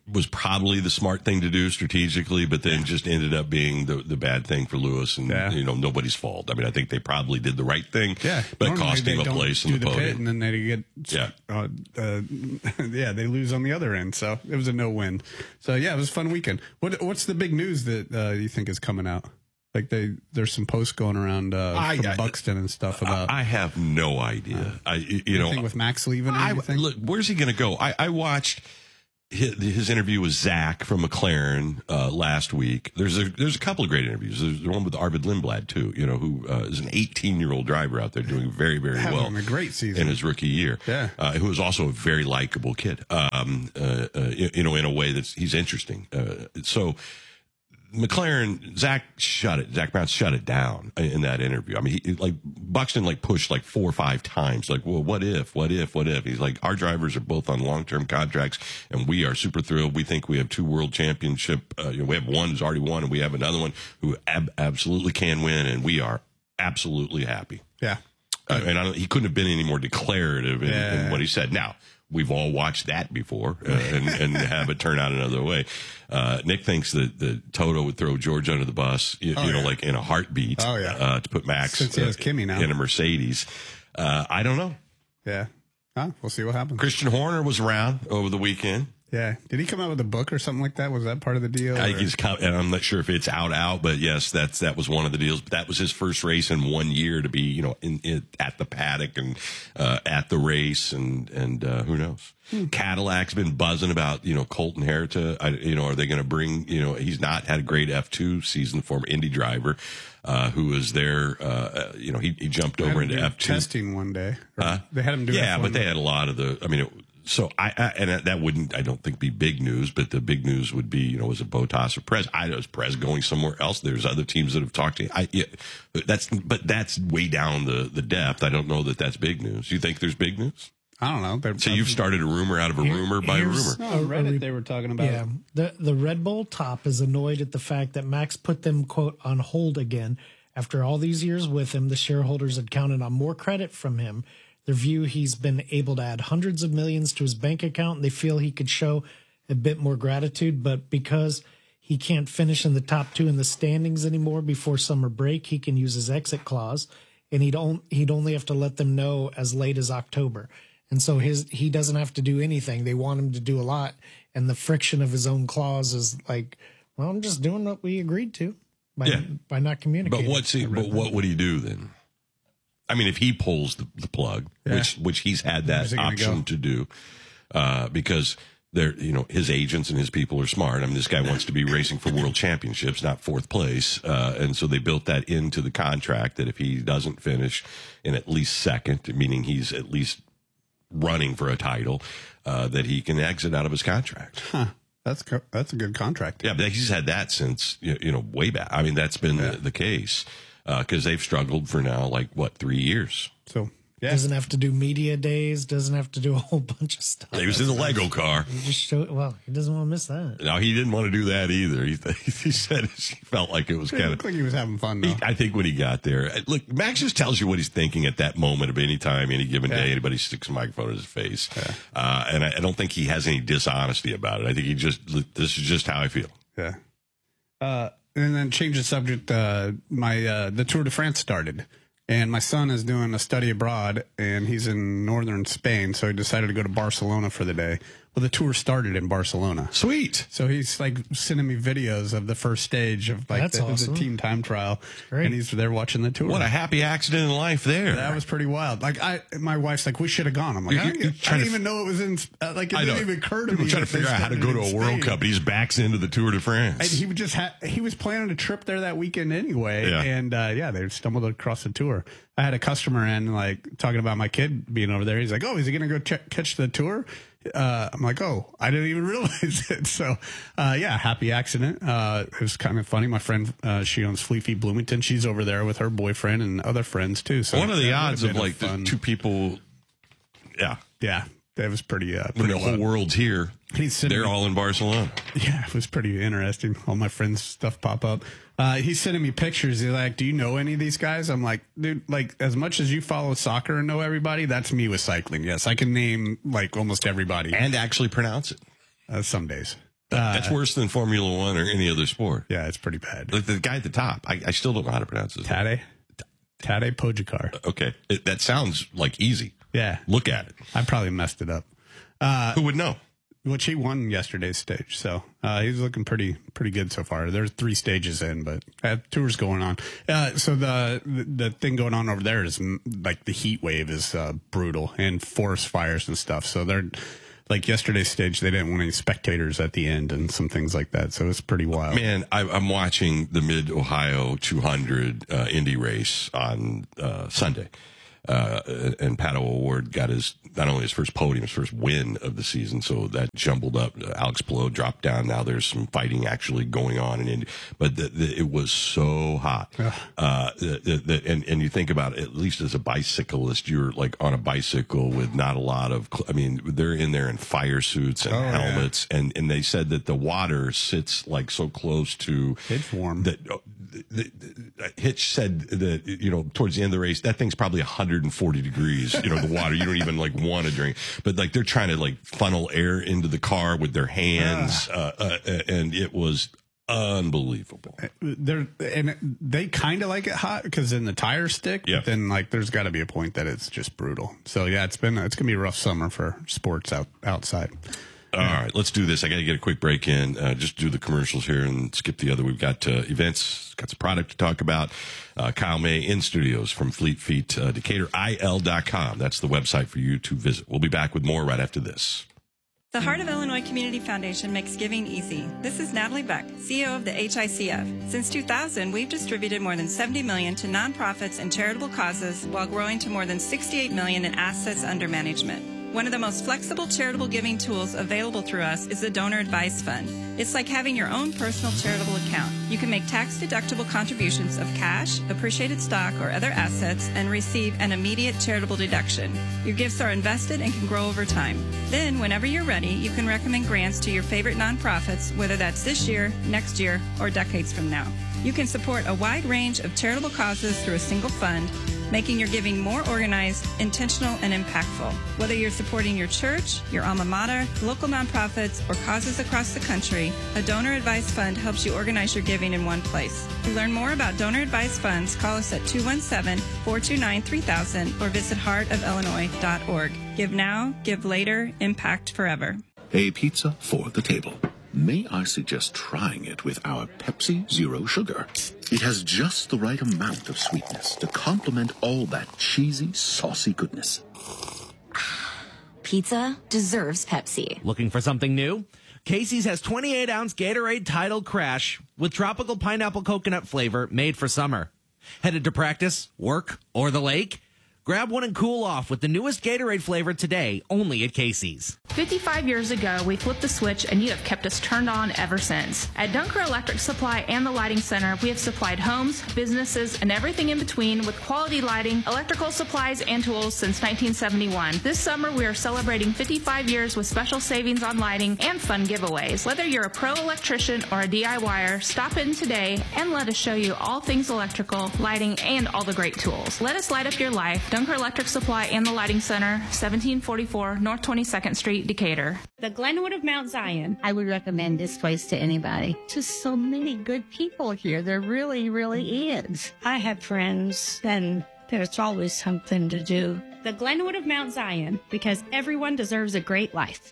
A: was probably the smart thing to do strategically, but then just ended up being the, the bad thing for Lewis, and
J: Yeah.
A: you know, nobody's fault. I mean, I think they probably did the right thing,
J: Yeah,
A: but
J: normally
A: cost
J: they
A: him a
J: don't
A: place
J: do
A: in the,
J: the pit,
A: podium.
J: and then they get
A: Yeah.
J: uh, uh, yeah, they lose on the other end. So it was a no win. So yeah, it was a fun weekend. What what's the big news that uh, you think is coming out? Like they there's some posts going around uh,
A: I-
J: from
A: I-
J: Buxton and stuff about
A: I have no idea. I you you know
J: anything with Max leaving or
A: I,
J: anything.
A: look, where's he going to go? I, I watched his, his interview with Zach from McLaren uh, last week. There's a there's a couple of great interviews. There's the one with Arvid Lindblad too. You know, who uh, is an eighteen year old driver out there doing very very
J: Having
A: well
J: a great season
A: in his rookie year.
J: Yeah.
A: uh, who is also a very likable kid. Um, uh, uh, you, you know, in a way that's he's interesting. Uh, so. McLaren, Zach shut it. Zach Brown shut it down in that interview. I mean, he, like Buxton, like pushed like four or five times. Like, well, what if? What if? What if? He's like, our drivers are both on long term contracts, and we are super thrilled. We think we have two world championship. Uh, you know, we have one who's already won, and we have another one who ab- absolutely can win, and we are absolutely happy.
J: yeah,
A: Uh, and I don't, he couldn't have been any more declarative in,
J: Yeah.
A: in what he said. Now, we've all watched that before uh, and, and have it turn out another way. Uh, Nick thinks that, that Toto would throw George under the bus, you,
J: Oh,
A: you know,
J: yeah.
A: like in a heartbeat
J: Oh, yeah.
A: uh, to put Max
J: Since he has
A: uh,
J: Kimi now.
A: in a Mercedes. Uh, I don't know.
J: yeah. Huh? We'll see what happens.
A: Christian Horner was around over the weekend.
J: Yeah. Did he come out with a book or something like that? Was that part of the deal?
A: I think
J: or-
A: he's, com- and I'm not sure if it's out out, but yes, that's that was one of the deals. But that was his first race in one year to be, you know, in, in at the paddock and uh, at the race, and and uh, who knows?
J: Hmm.
A: Cadillac's been buzzing about, you know, Colton Herta. I, you know, are they going to bring? You know, he's not had a great F two season, former Indy driver, uh, who was there. Uh, you know, he he jumped
J: They had
A: over
J: him
A: into
J: do
A: F two
J: testing one day. Or
A: Huh?
J: They had him do
A: yeah,
J: F one.
A: but they had a lot of the. I mean, it, so I, I and that wouldn't I don't think be big news, but the big news would be, you know, was it Bottas or Perez? I know is Perez going somewhere else? There's other teams that have talked to. I yeah, that's but that's way down the the depth. I don't know that that's big news. You think there's big news?
J: I don't know. They're-
A: So you've started a rumor out of a
B: Here-
A: rumor by a
B: here's-
A: rumor.
J: No, on Reddit they were talking about.
B: Yeah, the the Red Bull top is annoyed at the fact that Max put them quote on hold again after all these years with him. The shareholders had counted on more credit from him. Their view he's been able to add hundreds of millions to his bank account, and they feel he could show a bit more gratitude. But because he can't finish in the top two in the standings anymore before summer break, he can use his exit clause, and he'd on, he'd only have to let them know as late as October. And so his he doesn't have to do anything. They want him to do a lot, and the friction of his own clause is like, well, I'm just doing what we agreed to by
A: Yeah.
B: by not communicating.
A: But what's he, but what would he do then? I mean, if he pulls the, the plug,
J: Yeah.
A: which which he's had
J: Where's
A: that
J: he gonna
A: option
J: go?
A: to do, uh, because they're you know his agents and his people are smart. I mean, this guy wants to be racing for world championships, not fourth place, uh, and so they built that into the contract that if he doesn't finish in at least second, meaning he's at least running for a title, uh, that he can exit out of his contract.
J: Huh. That's co- that's a good contract.
A: Yeah, but he's had that since you you know way back. I mean, that's been
J: Yeah.
A: the, the case because they've struggled for now like what three years.
J: So yeah,
B: Doesn't have to do media days. Doesn't have to do a whole bunch of stuff.
A: He was in the Lego car.
B: He just show well. He doesn't want to miss that.
A: No, he didn't want to do that either. He, he said he felt like it was
J: it
A: kind
J: looked
A: of.
J: like he was having fun though.
A: He, I think when he got there, look, Max just tells you what he's thinking at that moment of any time, any given
J: Yeah.
A: day. Anybody sticks a microphone in his face, uh, and I, I don't think he has any dishonesty about it. I think he just this is just how I feel.
J: Yeah. Uh, and then change the subject. Uh, my uh, the Tour de France started, and my son is doing a study abroad, and he's in northern Spain, so he decided to go to Barcelona for the day. Well, the tour started in Barcelona.
A: Sweet.
J: So he's like sending me videos of the first stage of like
B: That's
J: the,
B: awesome.
J: the team time trial,
B: great.
J: and he's there watching the tour.
A: What a happy accident in life there.
J: That was pretty wild. Like I, my wife's like, we should have gone. I'm like,
A: You're-
J: I,
A: you're
J: didn't- I
A: trying
J: didn't
A: to-
J: even know it was in. Uh, like it
A: I
J: didn't
A: know.
J: even occur to
A: People
J: me.
A: trying
J: that
A: to
J: they
A: figure out how to
J: started
A: go to
J: in
A: a World
J: Spain.
A: Cup. He just backs into the Tour de France.
J: And he would just ha- he was planning a trip there that weekend anyway,
A: Yeah.
J: and uh, yeah, they stumbled across the tour. I had a customer in like talking about my kid being over there. He's like, "Oh, is he going to go ch- catch the tour?" Uh, I'm like, "Oh, I didn't even realize it." So, uh, yeah, happy accident. Uh, it was kind of funny. My friend, uh, she owns Fleefy Bloomington. She's over there with her boyfriend and other friends too. So
A: What are the
J: that
A: odds
J: would've
A: of
J: been a
A: like the
J: fun-
A: two people? Yeah,
J: Yeah, that was pretty. Uh,
A: when
J: pretty
A: the whole
J: wild.
A: world's here,
J: He's sitting-
A: they're all in Barcelona.
J: Yeah, it was pretty interesting. All my friends' stuff pop up. Uh, he's sending me pictures. He's like, "Do you know any of these guys?" I'm like, "Dude, like as much as you follow soccer and know everybody, that's me with cycling. Yes, I can name like almost everybody.
A: And actually pronounce it.
J: Uh, some days,
A: Uh, That's worse than Formula One or any other sport.
J: Yeah, it's pretty bad.
A: Like the guy at the top, I, I still don't know how to pronounce his name.
J: Tadej? Tadej Pogacar.
A: Okay. It, that sounds like easy.
J: Yeah.
A: Look at it.
J: I probably messed it up. Uh,
A: Who would know?
J: Which he won yesterday's stage, so uh, he's looking pretty pretty good so far. There's three stages in, but uh, tours going on. Uh, so the the thing going on over there is mm, like the heat wave is uh, brutal and forest fires and stuff. So they're like yesterday's stage, they didn't want any spectators at the end and some things like that. So it's pretty wild.
A: Man, I, I'm watching the Mid Ohio two hundred uh, Indy race on uh, Sunday. Uh, and Pato O'Ward got his, not only his first podium, his first win of the season. So that jumbled up. Uh, Alex Palou dropped down. Now there's some fighting actually going on in Indy, but the, the, it was so hot. Uh, the, the, the, and, and you think about it, at least as a bicyclist, you're like on a bicycle with not a lot of, I mean, they're in there in fire suits and
J: oh,
A: helmets.
J: Yeah.
A: And, and they said that the water sits like so close to,
J: it's warm.
A: That, the, the, the, Hitch said that, you know, towards the end of the race, that thing's probably one hundred forty degrees, you know, the water. You don't even like want to drink, but like they're trying to like funnel air into the car with their hands. Uh, uh, and it was unbelievable.
J: They're, and they kind of like it hot because then the tires stick,
A: yeah.
J: But then like there's got to be a point that it's just brutal. So yeah, it's been, it's going to be a rough summer for sports out outside.
A: All right, let's do this. I got to get a quick break in. Uh, just do the commercials here and skip the other. We've got uh, events, got some product to talk about. Uh, Kyle May in studios from Fleet Feet, uh, Decatur I L dot com. That's the website for you to visit. We'll be back with more right after this.
K: The Heart of Illinois Community Foundation makes giving easy. This is Natalie Beck, C E O of the H I C F. Since two thousand, we've distributed more than seventy million dollars to nonprofits and charitable causes while growing to more than sixty-eight million dollars in assets under management. One of the most flexible charitable giving tools available through us is the Donor Advice Fund. It's like having your own personal charitable account. You can make tax-deductible contributions of cash, appreciated stock, or other assets and receive an immediate charitable deduction. Your gifts are invested and can grow over time. Then, whenever you're ready, you can recommend grants to your favorite nonprofits, whether that's this year, next year, or decades from now. You can support a wide range of charitable causes through a single fund, making your giving more organized, intentional, and impactful. Whether you're supporting your church, your alma mater, local nonprofits, or causes across the country, a Donor Advice Fund helps you organize your giving in one place. To learn more about Donor Advice Funds, call us at two one seven, four two nine, three thousand or visit heart of illinois dot org. Give now, give later, impact forever.
L: A pizza for the table. May I suggest trying it with our Pepsi Zero Sugar? It has just the right amount of sweetness to complement all that cheesy, saucy goodness.
M: Pizza deserves Pepsi.
N: Looking for something new? Casey's has twenty-eight ounce Gatorade Tidal Crash with tropical pineapple coconut flavor made for summer. Headed to practice, work, or the lake? Grab one and cool off with the newest Gatorade flavor today, only at Casey's.
O: fifty-five years ago, we flipped the switch and you have kept us turned on ever since. At Dunker Electric Supply and the Lighting Center, we have supplied homes, businesses, and everything in between with quality lighting, electrical supplies, and tools since nineteen seventy-one. This summer, we are celebrating fifty-five years with special savings on lighting and fun giveaways. Whether you're a pro electrician or a D I Y er, stop in today and let us show you all things electrical, lighting, and all the great tools. Let us light up your life. Dunker Electric Supply and the Lighting Center, seventeen forty-four North twenty-second Street, Decatur.
P: The Glenwood of Mount Zion.
Q: I would recommend this place to anybody. Just so many good people here. There really, really is.
P: I have friends, and there's always something to do. The Glenwood of Mount Zion, because everyone deserves a great life.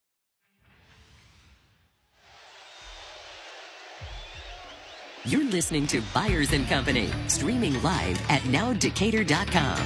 E: You're listening to Byers and Company, streaming live at now decatur dot com.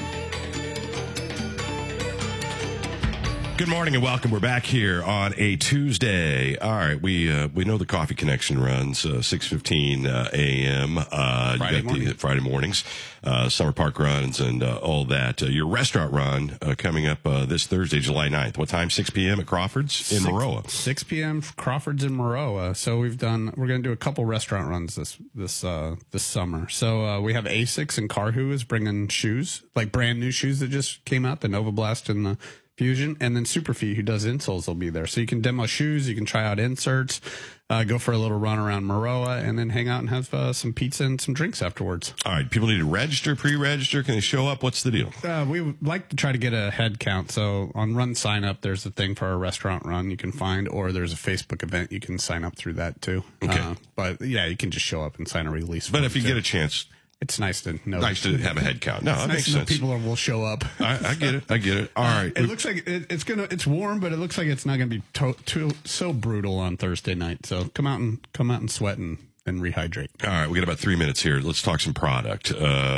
A: Good morning and welcome. We're back here on a Tuesday. All right, we uh, we know the Coffee Connection runs uh, six fifteen uh, a m. Uh,
J: Friday
A: you got
J: morning.
A: the Friday mornings, uh, Summer Park runs and uh, all that. Uh, your restaurant run uh, coming up uh, this Thursday, July ninth. What time? six p m at Crawford's in Maroa.
J: six p m Crawford's in Maroa. So we've done. We're going to do a couple restaurant runs this this uh, this summer. So uh, we have Asics and Carhu is bringing shoes, like brand new shoes that just came out, the Nova Blast and the Fusion, and then Superfeet, who does insoles, will be there. So you can demo shoes, you can try out inserts, uh, go for a little run around Maroa, and then hang out and have uh, some pizza and some drinks afterwards.
A: All right, people need to register, pre-register. Can they show up? What's the deal?
J: Uh, we would like to try to get a head count. So on Run Sign Up, there's a thing for our restaurant run you can find, or there's a Facebook event you can sign up through that too.
A: Okay.
J: Uh, but yeah, you can just show up and sign a release.
A: But if you
J: too.
A: get a chance,
J: it's nice to know.
A: Nice to have a head count. No,
J: it's
A: that
J: nice
A: makes
J: to know
A: sense.
J: people will show up.
A: I, I get it. I get it. All right.
J: It looks like it, it's gonna. It's warm, but it looks like it's not gonna be to, too so brutal on Thursday night. So come out and come out and sweat and, and rehydrate.
A: All right, we got about three minutes here. Let's talk some product.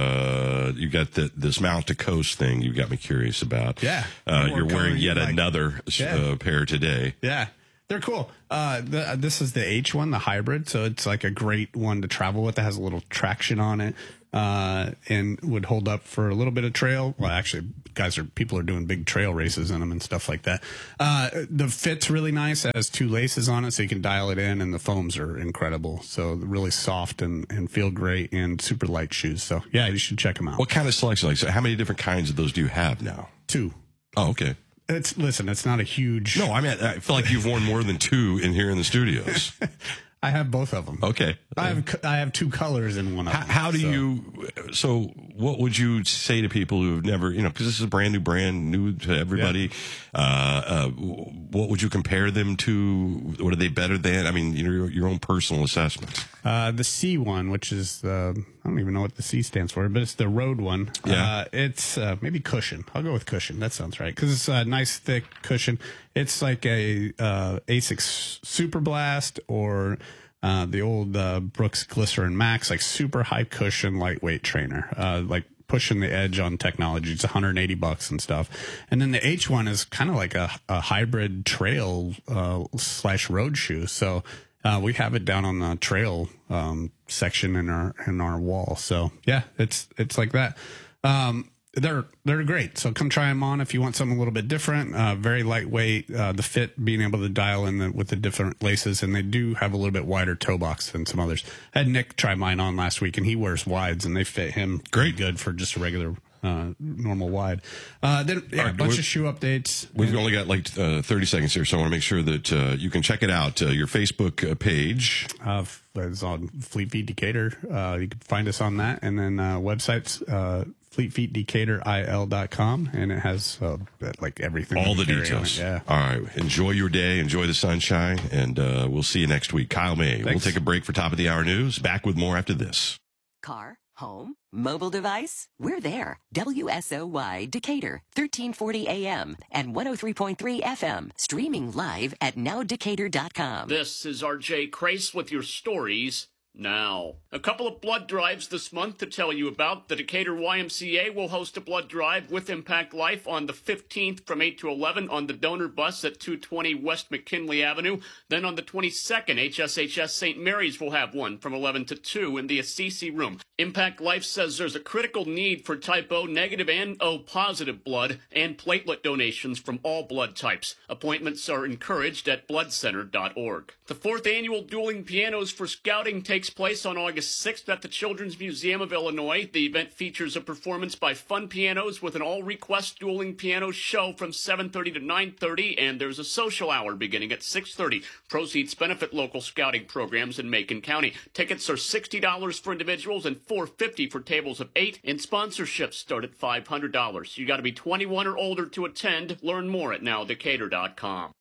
A: Uh, you got the, this Mount to Coast thing. You got me curious about.
J: Yeah.
A: Uh,
J: What
A: you're
J: color
A: wearing
J: you
A: yet
J: like?
A: another
J: Yeah.
A: uh, pair today.
J: Yeah. They're cool. Uh, the, this is the H one, the hybrid. So it's like a great one to travel with. It has a little traction on it, uh, and would hold up for a little bit of trail. Well, actually, guys are, people are doing big trail races in them and stuff like that. Uh, the fit's really nice. It has two laces on it, so you can dial it in, and the foams are incredible. So really soft and, and feel great, and super light shoes. So yeah, you should check them out.
A: What kind of selection? Like, so how many different kinds of those do you have now?
J: Two.
A: Oh, okay.
J: It's listen, it's not a huge.
A: No, I mean, I feel like you've worn more than two in here in the studios.
J: I have both of them.
A: Okay.
J: I have I have two colors in one of
A: How,
J: them.
A: how do
J: so.
A: you, so what would you say to people who've never, you know, because this is a brand new brand, new to everybody. Uh, uh, what would you compare them to? What are they better than? I mean, your, your own personal assessment.
J: Uh, the C one, which is the, I don't even know what the C stands for, but it's the road one.
A: Yeah.
J: Uh, it's uh, maybe cushion. I'll go with cushion. That sounds right. Because it's a nice, thick cushion. It's like a uh, Asics Super Blast or uh, the old uh, Brooks Glycerin Max, like super high cushion, lightweight trainer. Uh, like pushing the edge on technology. It's one hundred eighty bucks and stuff. And then the H one is kind of like a, a hybrid trail uh, slash road shoe. So uh, we have it down on the trail um, section in our in our wall. So yeah, it's it's like that. Um, they're they're great. So come try them on if you want something a little bit different. Uh, very lightweight. Uh, the fit, being able to dial in the, with the different laces, and they do have a little bit wider toe box than some others. I had Nick try mine on last week, and he wears wides, and they fit him great, good for just a regular. Uh, normal wide. Uh, then yeah,
A: right,
J: a bunch
A: we-
J: of shoe updates.
A: We've only got like uh, thirty seconds here, so I want to make sure that uh, you can check it out. Uh, your Facebook uh, page.
J: Uh, it's on Fleet Feet Decatur. Uh, you can find us on that. And then uh, websites, uh, fleet feet decatur I L dot com. And it has uh, like everything.
A: All the
J: we carry on
A: details.
J: it. Yeah.
A: All right. Enjoy your day. Enjoy the sunshine. And uh, we'll see you next week. Kyle May. We'll
J: Thanks.
A: take a break for top of the hour news. Back with more after this.
E: Car, home, mobile device? We're there. W S O Y Decatur, thirteen forty A M and one oh three point three F M. Streaming live at now decatur dot com.
F: This is R J Crace with your stories now. A couple of blood drives this month to tell you about. The Decatur Y M C A will host a blood drive with Impact Life on the fifteenth from eight to eleven on the donor bus at two twenty West McKinley Avenue. Then on the twenty-second, H S H S Saint Mary's will have one from eleven to two in the Assisi Room. Impact Life says there's a critical need for type O negative and O positive blood and platelet donations from all blood types. Appointments are encouraged at blood center dot org. The fourth annual Dueling Pianos for Scouting takes place on August sixth at the Children's Museum of Illinois. The event features a performance by Fun Pianos with an all-request dueling piano show from seven thirty to nine thirty, and there's a social hour beginning at six thirty. Proceeds benefit local scouting programs in Macon County. Tickets are sixty dollars for individuals and four hundred fifty dollars for tables of eight, and sponsorships start at five hundred dollars. You got to be twenty-one or older to attend. Learn more at now decatur dot com.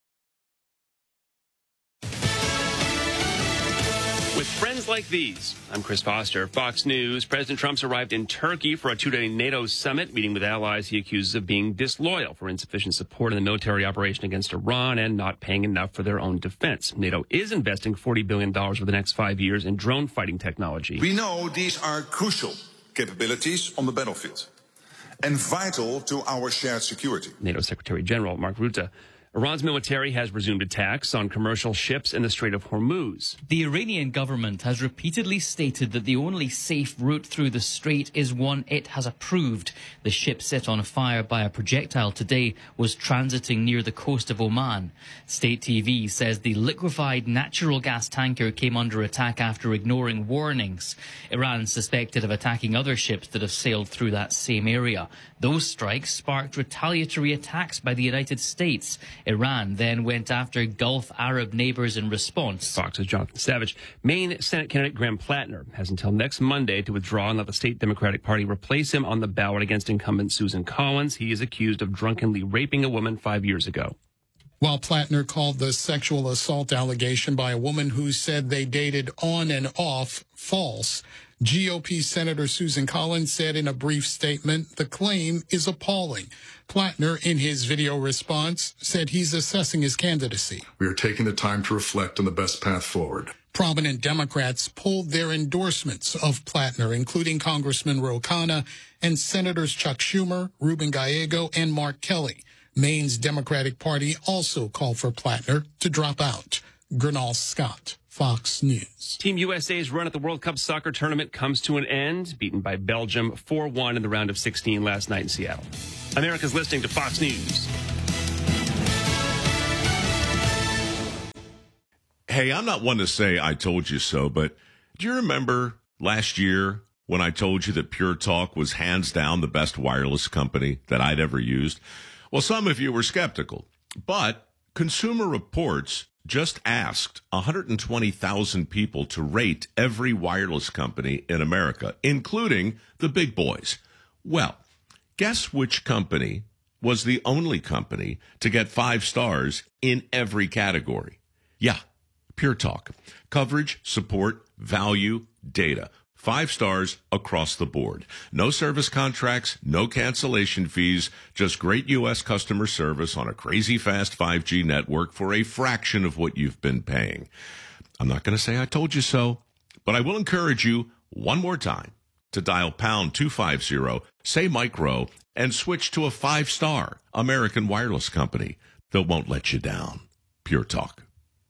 R: With friends like these, I'm Chris Foster, Fox News. President Trump's arrived in Turkey for a two-day NATO summit, meeting with allies he accuses of being disloyal for insufficient support in the military operation against Iran and not paying enough for their own defense. NATO is investing forty billion dollars over the next five years in drone fighting technology.
S: We know these are crucial capabilities on the battlefield and vital to our shared security.
R: NATO Secretary General Mark Rutte Iran's military has resumed attacks on commercial ships in the Strait of Hormuz.
T: The Iranian government has repeatedly stated that the only safe route through the strait is one it has approved. The ship set on fire by a projectile today was transiting near the coast of Oman. State T V says the liquefied natural gas tanker came under attack after ignoring warnings. Iran is suspected of attacking other ships that have sailed through that same area. Those strikes sparked retaliatory attacks by the United States. Iran then went after Gulf Arab neighbors in response.
R: Fox's Jonathan Savage. Maine Senate candidate Graham Plattner has until next Monday to withdraw and let the state Democratic Party replace him on the ballot against incumbent Susan Collins. He is accused of drunkenly raping a woman five years ago.
U: While Plattner called the sexual assault allegation by a woman who said they dated on and off false, G O P Senator Susan Collins said in a brief statement, the claim is appalling. Plattner, in his video response, said he's assessing his candidacy.
V: We are taking the time to reflect on the best path forward.
U: Prominent Democrats pulled their endorsements of Plattner, including Congressman Ro Khanna and Senators Chuck Schumer, Ruben Gallego, and Mark Kelly. Maine's Democratic Party also called for Plattner to drop out. Gernal Scott, Fox News.
R: Team U S A's run at the World Cup soccer tournament comes to an end, beaten by Belgium four one in the round of sixteen last night in Seattle. America's listening to Fox News.
A: Hey, I'm not one to say I told you so, but do you remember last year when I told you that Pure Talk was hands down the best wireless company that I'd ever used? Well, some of you were skeptical, but Consumer Reports just asked one hundred twenty thousand people to rate every wireless company in America, including the big boys. Well, guess which company was the only company to get five stars in every category? Yeah, Pure Talk. Coverage, support, value, data. Five stars across the board. No service contracts, no cancellation fees, just great U S customer service on a crazy fast five G network for a fraction of what you've been paying. I'm not going to say I told you so, but I will encourage you one more time to dial pound two fifty, say micro, and switch to a five-star American wireless company that won't let you down. Pure Talk.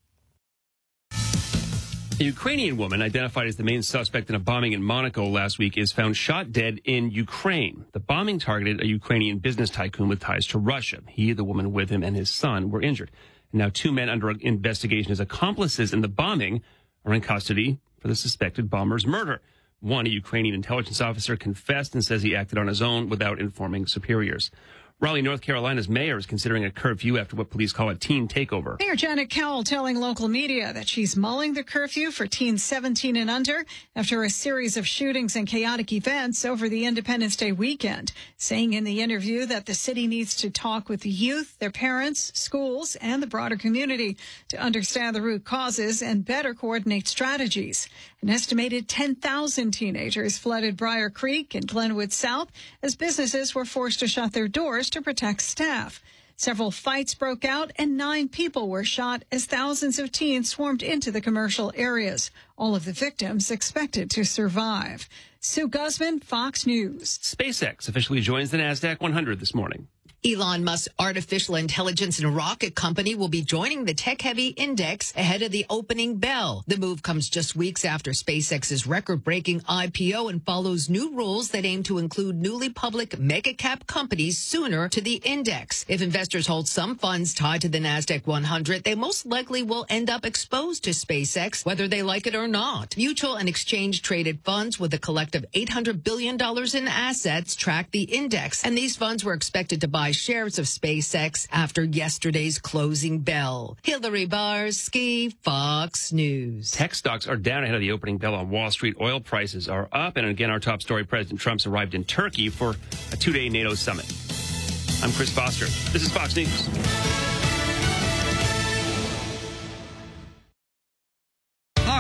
R: A Ukrainian woman identified as the main suspect in a bombing in Monaco last week is found shot dead in Ukraine. The bombing targeted a Ukrainian business tycoon with ties to Russia. He, the woman with him, and his son were injured. And now two men under investigation as accomplices in the bombing are in custody for the suspected bomber's murder. One, a Ukrainian intelligence officer, confessed and says he acted on his own without informing superiors. Raleigh, North Carolina's mayor is considering a curfew after what police call a teen takeover.
W: Mayor Janet Cowell telling local media that she's mulling the curfew for teens seventeen and under after a series of shootings and chaotic events over the Independence Day weekend, saying in the interview that the city needs to talk with the youth, their parents, schools, and the broader community to understand the root causes and better coordinate strategies. An estimated ten thousand teenagers flooded Briar Creek and Glenwood South as businesses were forced to shut their doors to protect staff. Several fights broke out and nine people were shot as thousands of teens swarmed into the commercial areas. All of the victims expected to survive. Sue Guzman, Fox News.
R: SpaceX officially joins the NASDAQ one hundred this morning.
X: Elon Musk's artificial intelligence and rocket company will be joining the tech-heavy index ahead of the opening bell. The move comes just weeks after SpaceX's record-breaking I P O and follows new rules that aim to include newly public mega-cap companies sooner to the index. If investors hold some funds tied to the NASDAQ one hundred, they most likely will end up exposed to SpaceX, whether they like it or not. Mutual and exchange-traded funds with a collective eight hundred billion dollars in assets track the index, and these funds were expected to buy shares of SpaceX after yesterday's closing bell. Hillary Barsky, Fox News.
R: Tech stocks are down ahead of the opening bell on Wall Street. Oil prices are up. And again, our top story, President Trump's arrived in Turkey for a two-day NATO summit. I'm Chris Foster. This is Fox News.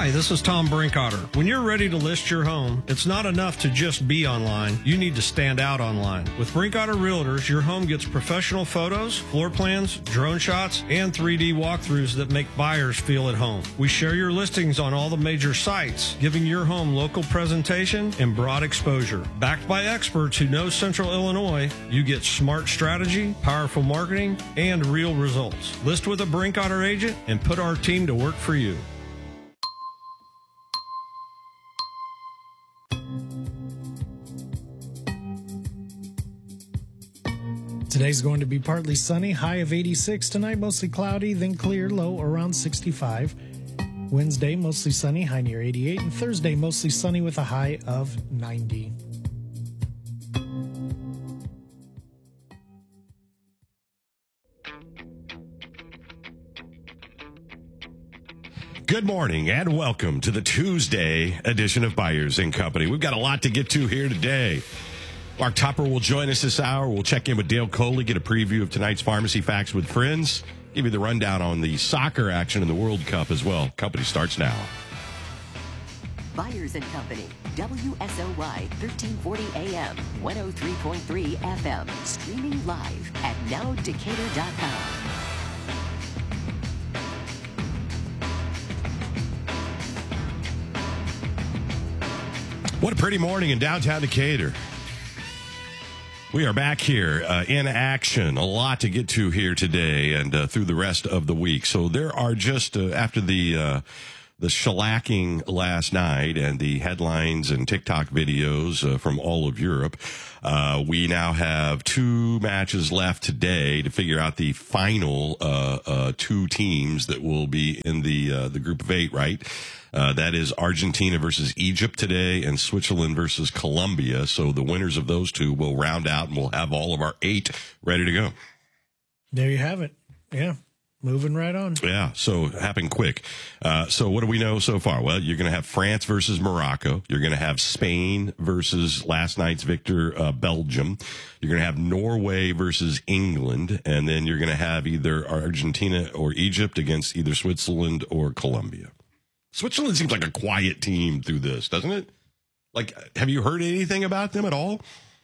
C: Hi, this is Tom Brinkotter. When you're ready to list your home, it's not enough to just be online. You need to stand out online. With Brinkotter Realtors, your home gets professional photos, floor plans, drone shots, and three D walkthroughs that make buyers feel at home. We share your listings on all the major sites, giving your home local presentation and broad exposure. Backed by experts who know Central Illinois, you get smart strategy, powerful marketing, and real results. List with a Brinkotter agent and put our team to work for you.
B: Today's going to be partly sunny, high of eighty-six. Tonight, mostly cloudy, then clear, low around sixty-five. Wednesday, mostly sunny, high near eighty-eight. And Thursday, mostly sunny with a high of ninety.
A: Good morning and welcome to the Tuesday edition of Byers and Company. We've got a lot to get to here today. Mark Topper will join us this hour. We'll check in with Dale Coley, get a preview of tonight's Pharmacy Facts with Friends, give you the rundown on the soccer action in the World Cup as well. Company starts now.
E: Byers and Company, W S O Y, thirteen forty A M, one oh three point three F M, streaming live at now decatur dot com.
A: What a pretty morning in downtown Decatur. We are back here uh, in action. A lot to get to here today and uh, through the rest of the week. So there are just, uh, after the uh, the shellacking last night and the headlines and TikTok videos uh, from all of Europe, uh, we now have two matches left today to figure out the final uh, uh, two teams that will be in the uh, the group of eight, right? Uh, that is Argentina versus Egypt today and Switzerland versus Colombia. So the winners of those two will round out and we'll have all of our eight ready to go.
B: There you have it. Yeah. Moving right on.
A: Yeah. So happened quick. Uh, so what do we know so far? Well, you're going to have France versus Morocco. You're going to have Spain versus last night's victor, uh, Belgium. You're going to have Norway versus England. And then you're going to have either Argentina or Egypt against either Switzerland or Colombia. Switzerland seems like a quiet team through this, doesn't it? Like, have you heard anything about them at all?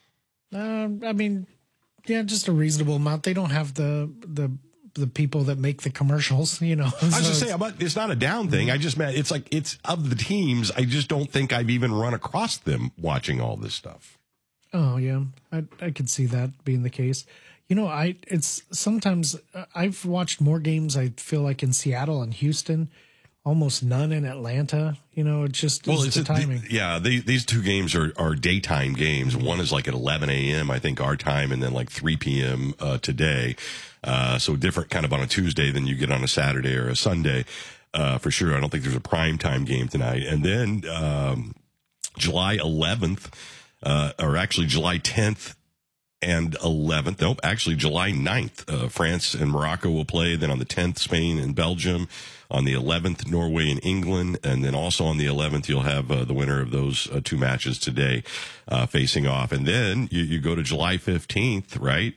B: Uh, I mean, yeah, just a reasonable amount. They don't have the the the people that make the commercials, you know.
A: I was
B: so
A: just saying, but it's not a down thing. I just meant it's like it's of the teams. I just don't think I've even run across them watching all this stuff.
B: Oh yeah, I I could see that being the case. You know, I it's sometimes I've watched more games. I feel like in Seattle and Houston. Almost none in Atlanta. You know, it's just
A: well,
B: it's
A: it's
B: the
A: a,
B: timing.
A: The, yeah, they, these two games are, are daytime games. One is like at eleven a.m., I think, our time, and then like three p.m. Uh, today. Uh, so different kind of on a Tuesday than you get on a Saturday or a Sunday, uh, for sure. I don't think there's a prime time game tonight. And then um, July eleventh, uh, or actually July tenth, and eleventh. Nope, actually July ninth, uh, France and Morocco will play. Then on the tenth, Spain and Belgium. On the eleventh, Norway and England. And then also on the eleventh, you'll have uh, the winner of those uh, two matches today uh, facing off. And then you, you go to July fifteenth, right?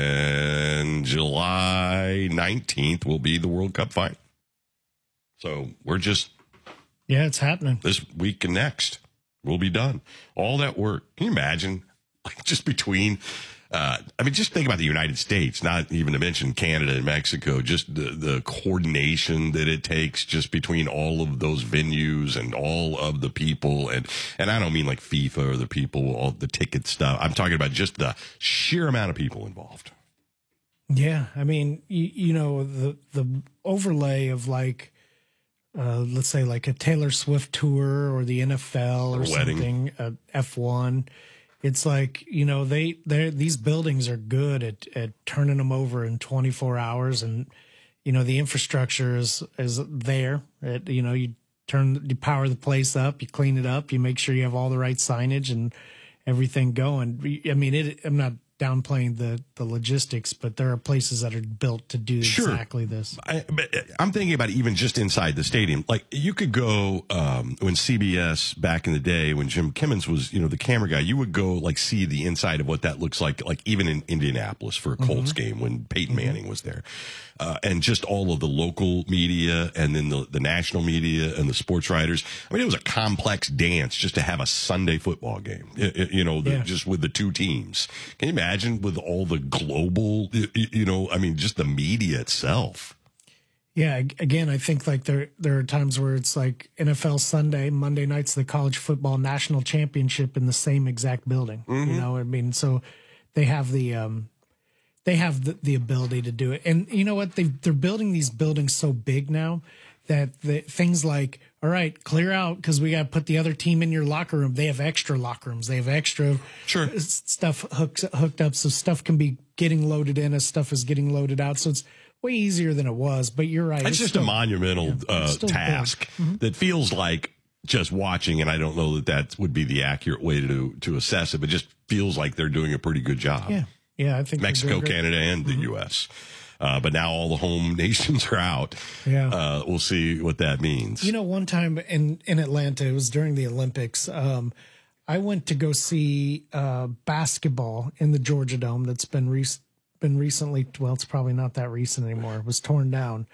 A: And July nineteenth will be the World Cup final. So we're just...
B: Yeah, it's happening.
A: This week and next, we'll be done. All that work. Can you imagine? Like just between... Uh, I mean, just think about the United States, not even to mention Canada and Mexico, just the, the coordination that it takes just between all of those venues and all of the people. And, and I don't mean like FIFA or the people, all the ticket stuff. I'm talking about just the sheer amount of people involved.
B: Yeah. I mean, you, you know, the, the overlay of like, uh, let's say like a Taylor Swift tour or the N F L or, or something, uh, F one. It's like, you know, they they these buildings are good at, at turning them over in twenty-four hours, and you know the infrastructure is is there. It, you know, you turn you power the place up, you clean it up, you make sure you have all the right signage and everything going. I mean, it, I'm not downplaying the, the logistics, but there are places that are built to do
A: Sure.
B: exactly this.
A: I, but I'm thinking about even just inside the stadium. Like you could go um, when C B S back in the day, when Jim Kimmons was, you know, the camera guy, you would go like see the inside of what that looks like, like even in Indianapolis for a Colts
B: Mhm.
A: game when Peyton Manning was there. Uh, and just all of the local media and then the, the national media and the sports writers. I mean, it was a complex dance just to have a Sunday football game, you, you know, the,
B: Yeah.
A: just with the two teams. Can you imagine with all the global, you, you know, I mean, just the media itself.
B: Yeah, ag- again, I think like there there are times where it's like N F L Sunday, Monday night's the college football national championship in the same exact building.
A: Mhm.
B: You know, I mean, so they have the um, they have the, the ability to do it, and you know what? They they're building these buildings so big now that the things like, all right, clear out because we got to put the other team in your locker room. They have extra locker rooms. They have extra
A: sure.
B: stuff hooked hooked up, so stuff can be getting loaded in as stuff is getting loaded out. So it's way easier than it was. But you're right.
A: It's, just
B: still-
A: a monumental
B: yeah,
A: uh,
B: it's still
A: task
B: big. Mhm.
A: that feels like just watching, and I don't know that that would be the accurate way to to assess it, but just feels like they're doing a pretty good job.
B: Yeah, yeah. I think they're
A: Mexico,
B: doing great.
A: Canada, and the U S Uh, but now all the home nations are out.
B: Yeah.
A: Uh, we'll see what that means.
B: You know, one time in, in Atlanta, it was during the Olympics. Um, I went to go see uh, basketball in the Georgia Dome that's been re- been recently, well, it's probably not that recent anymore. It was torn down.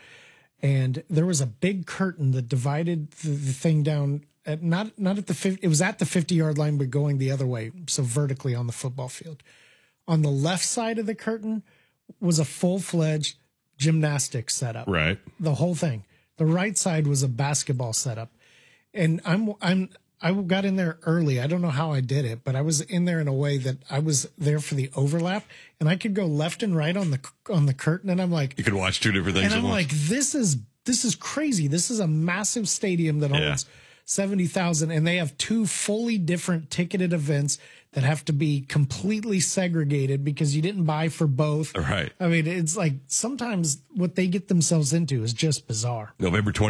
B: And there was a big curtain that divided the, the thing down at not not at the fifty, it was at the fifty yard line, but going the other way, so vertically on the football field. On the left side of the curtain was a full fledged gymnastics setup.
A: Right.
B: The whole thing. The right side was a basketball setup. And I'm I'm I got in there early. I don't know how I did it, but I was in there in a way that I was there for the overlap, and I could go left and right on the on the curtain, and I'm like,
A: You could watch two different things
B: and
A: at
B: I'm
A: once.
B: like, this is this is crazy. This is a massive stadium that
A: Yeah.
B: holds seventy thousand, and they have two fully different ticketed events that have to be completely segregated because you didn't buy for both.
A: Right.
B: I mean, it's like sometimes what they get themselves into is just bizarre.
A: November twenty.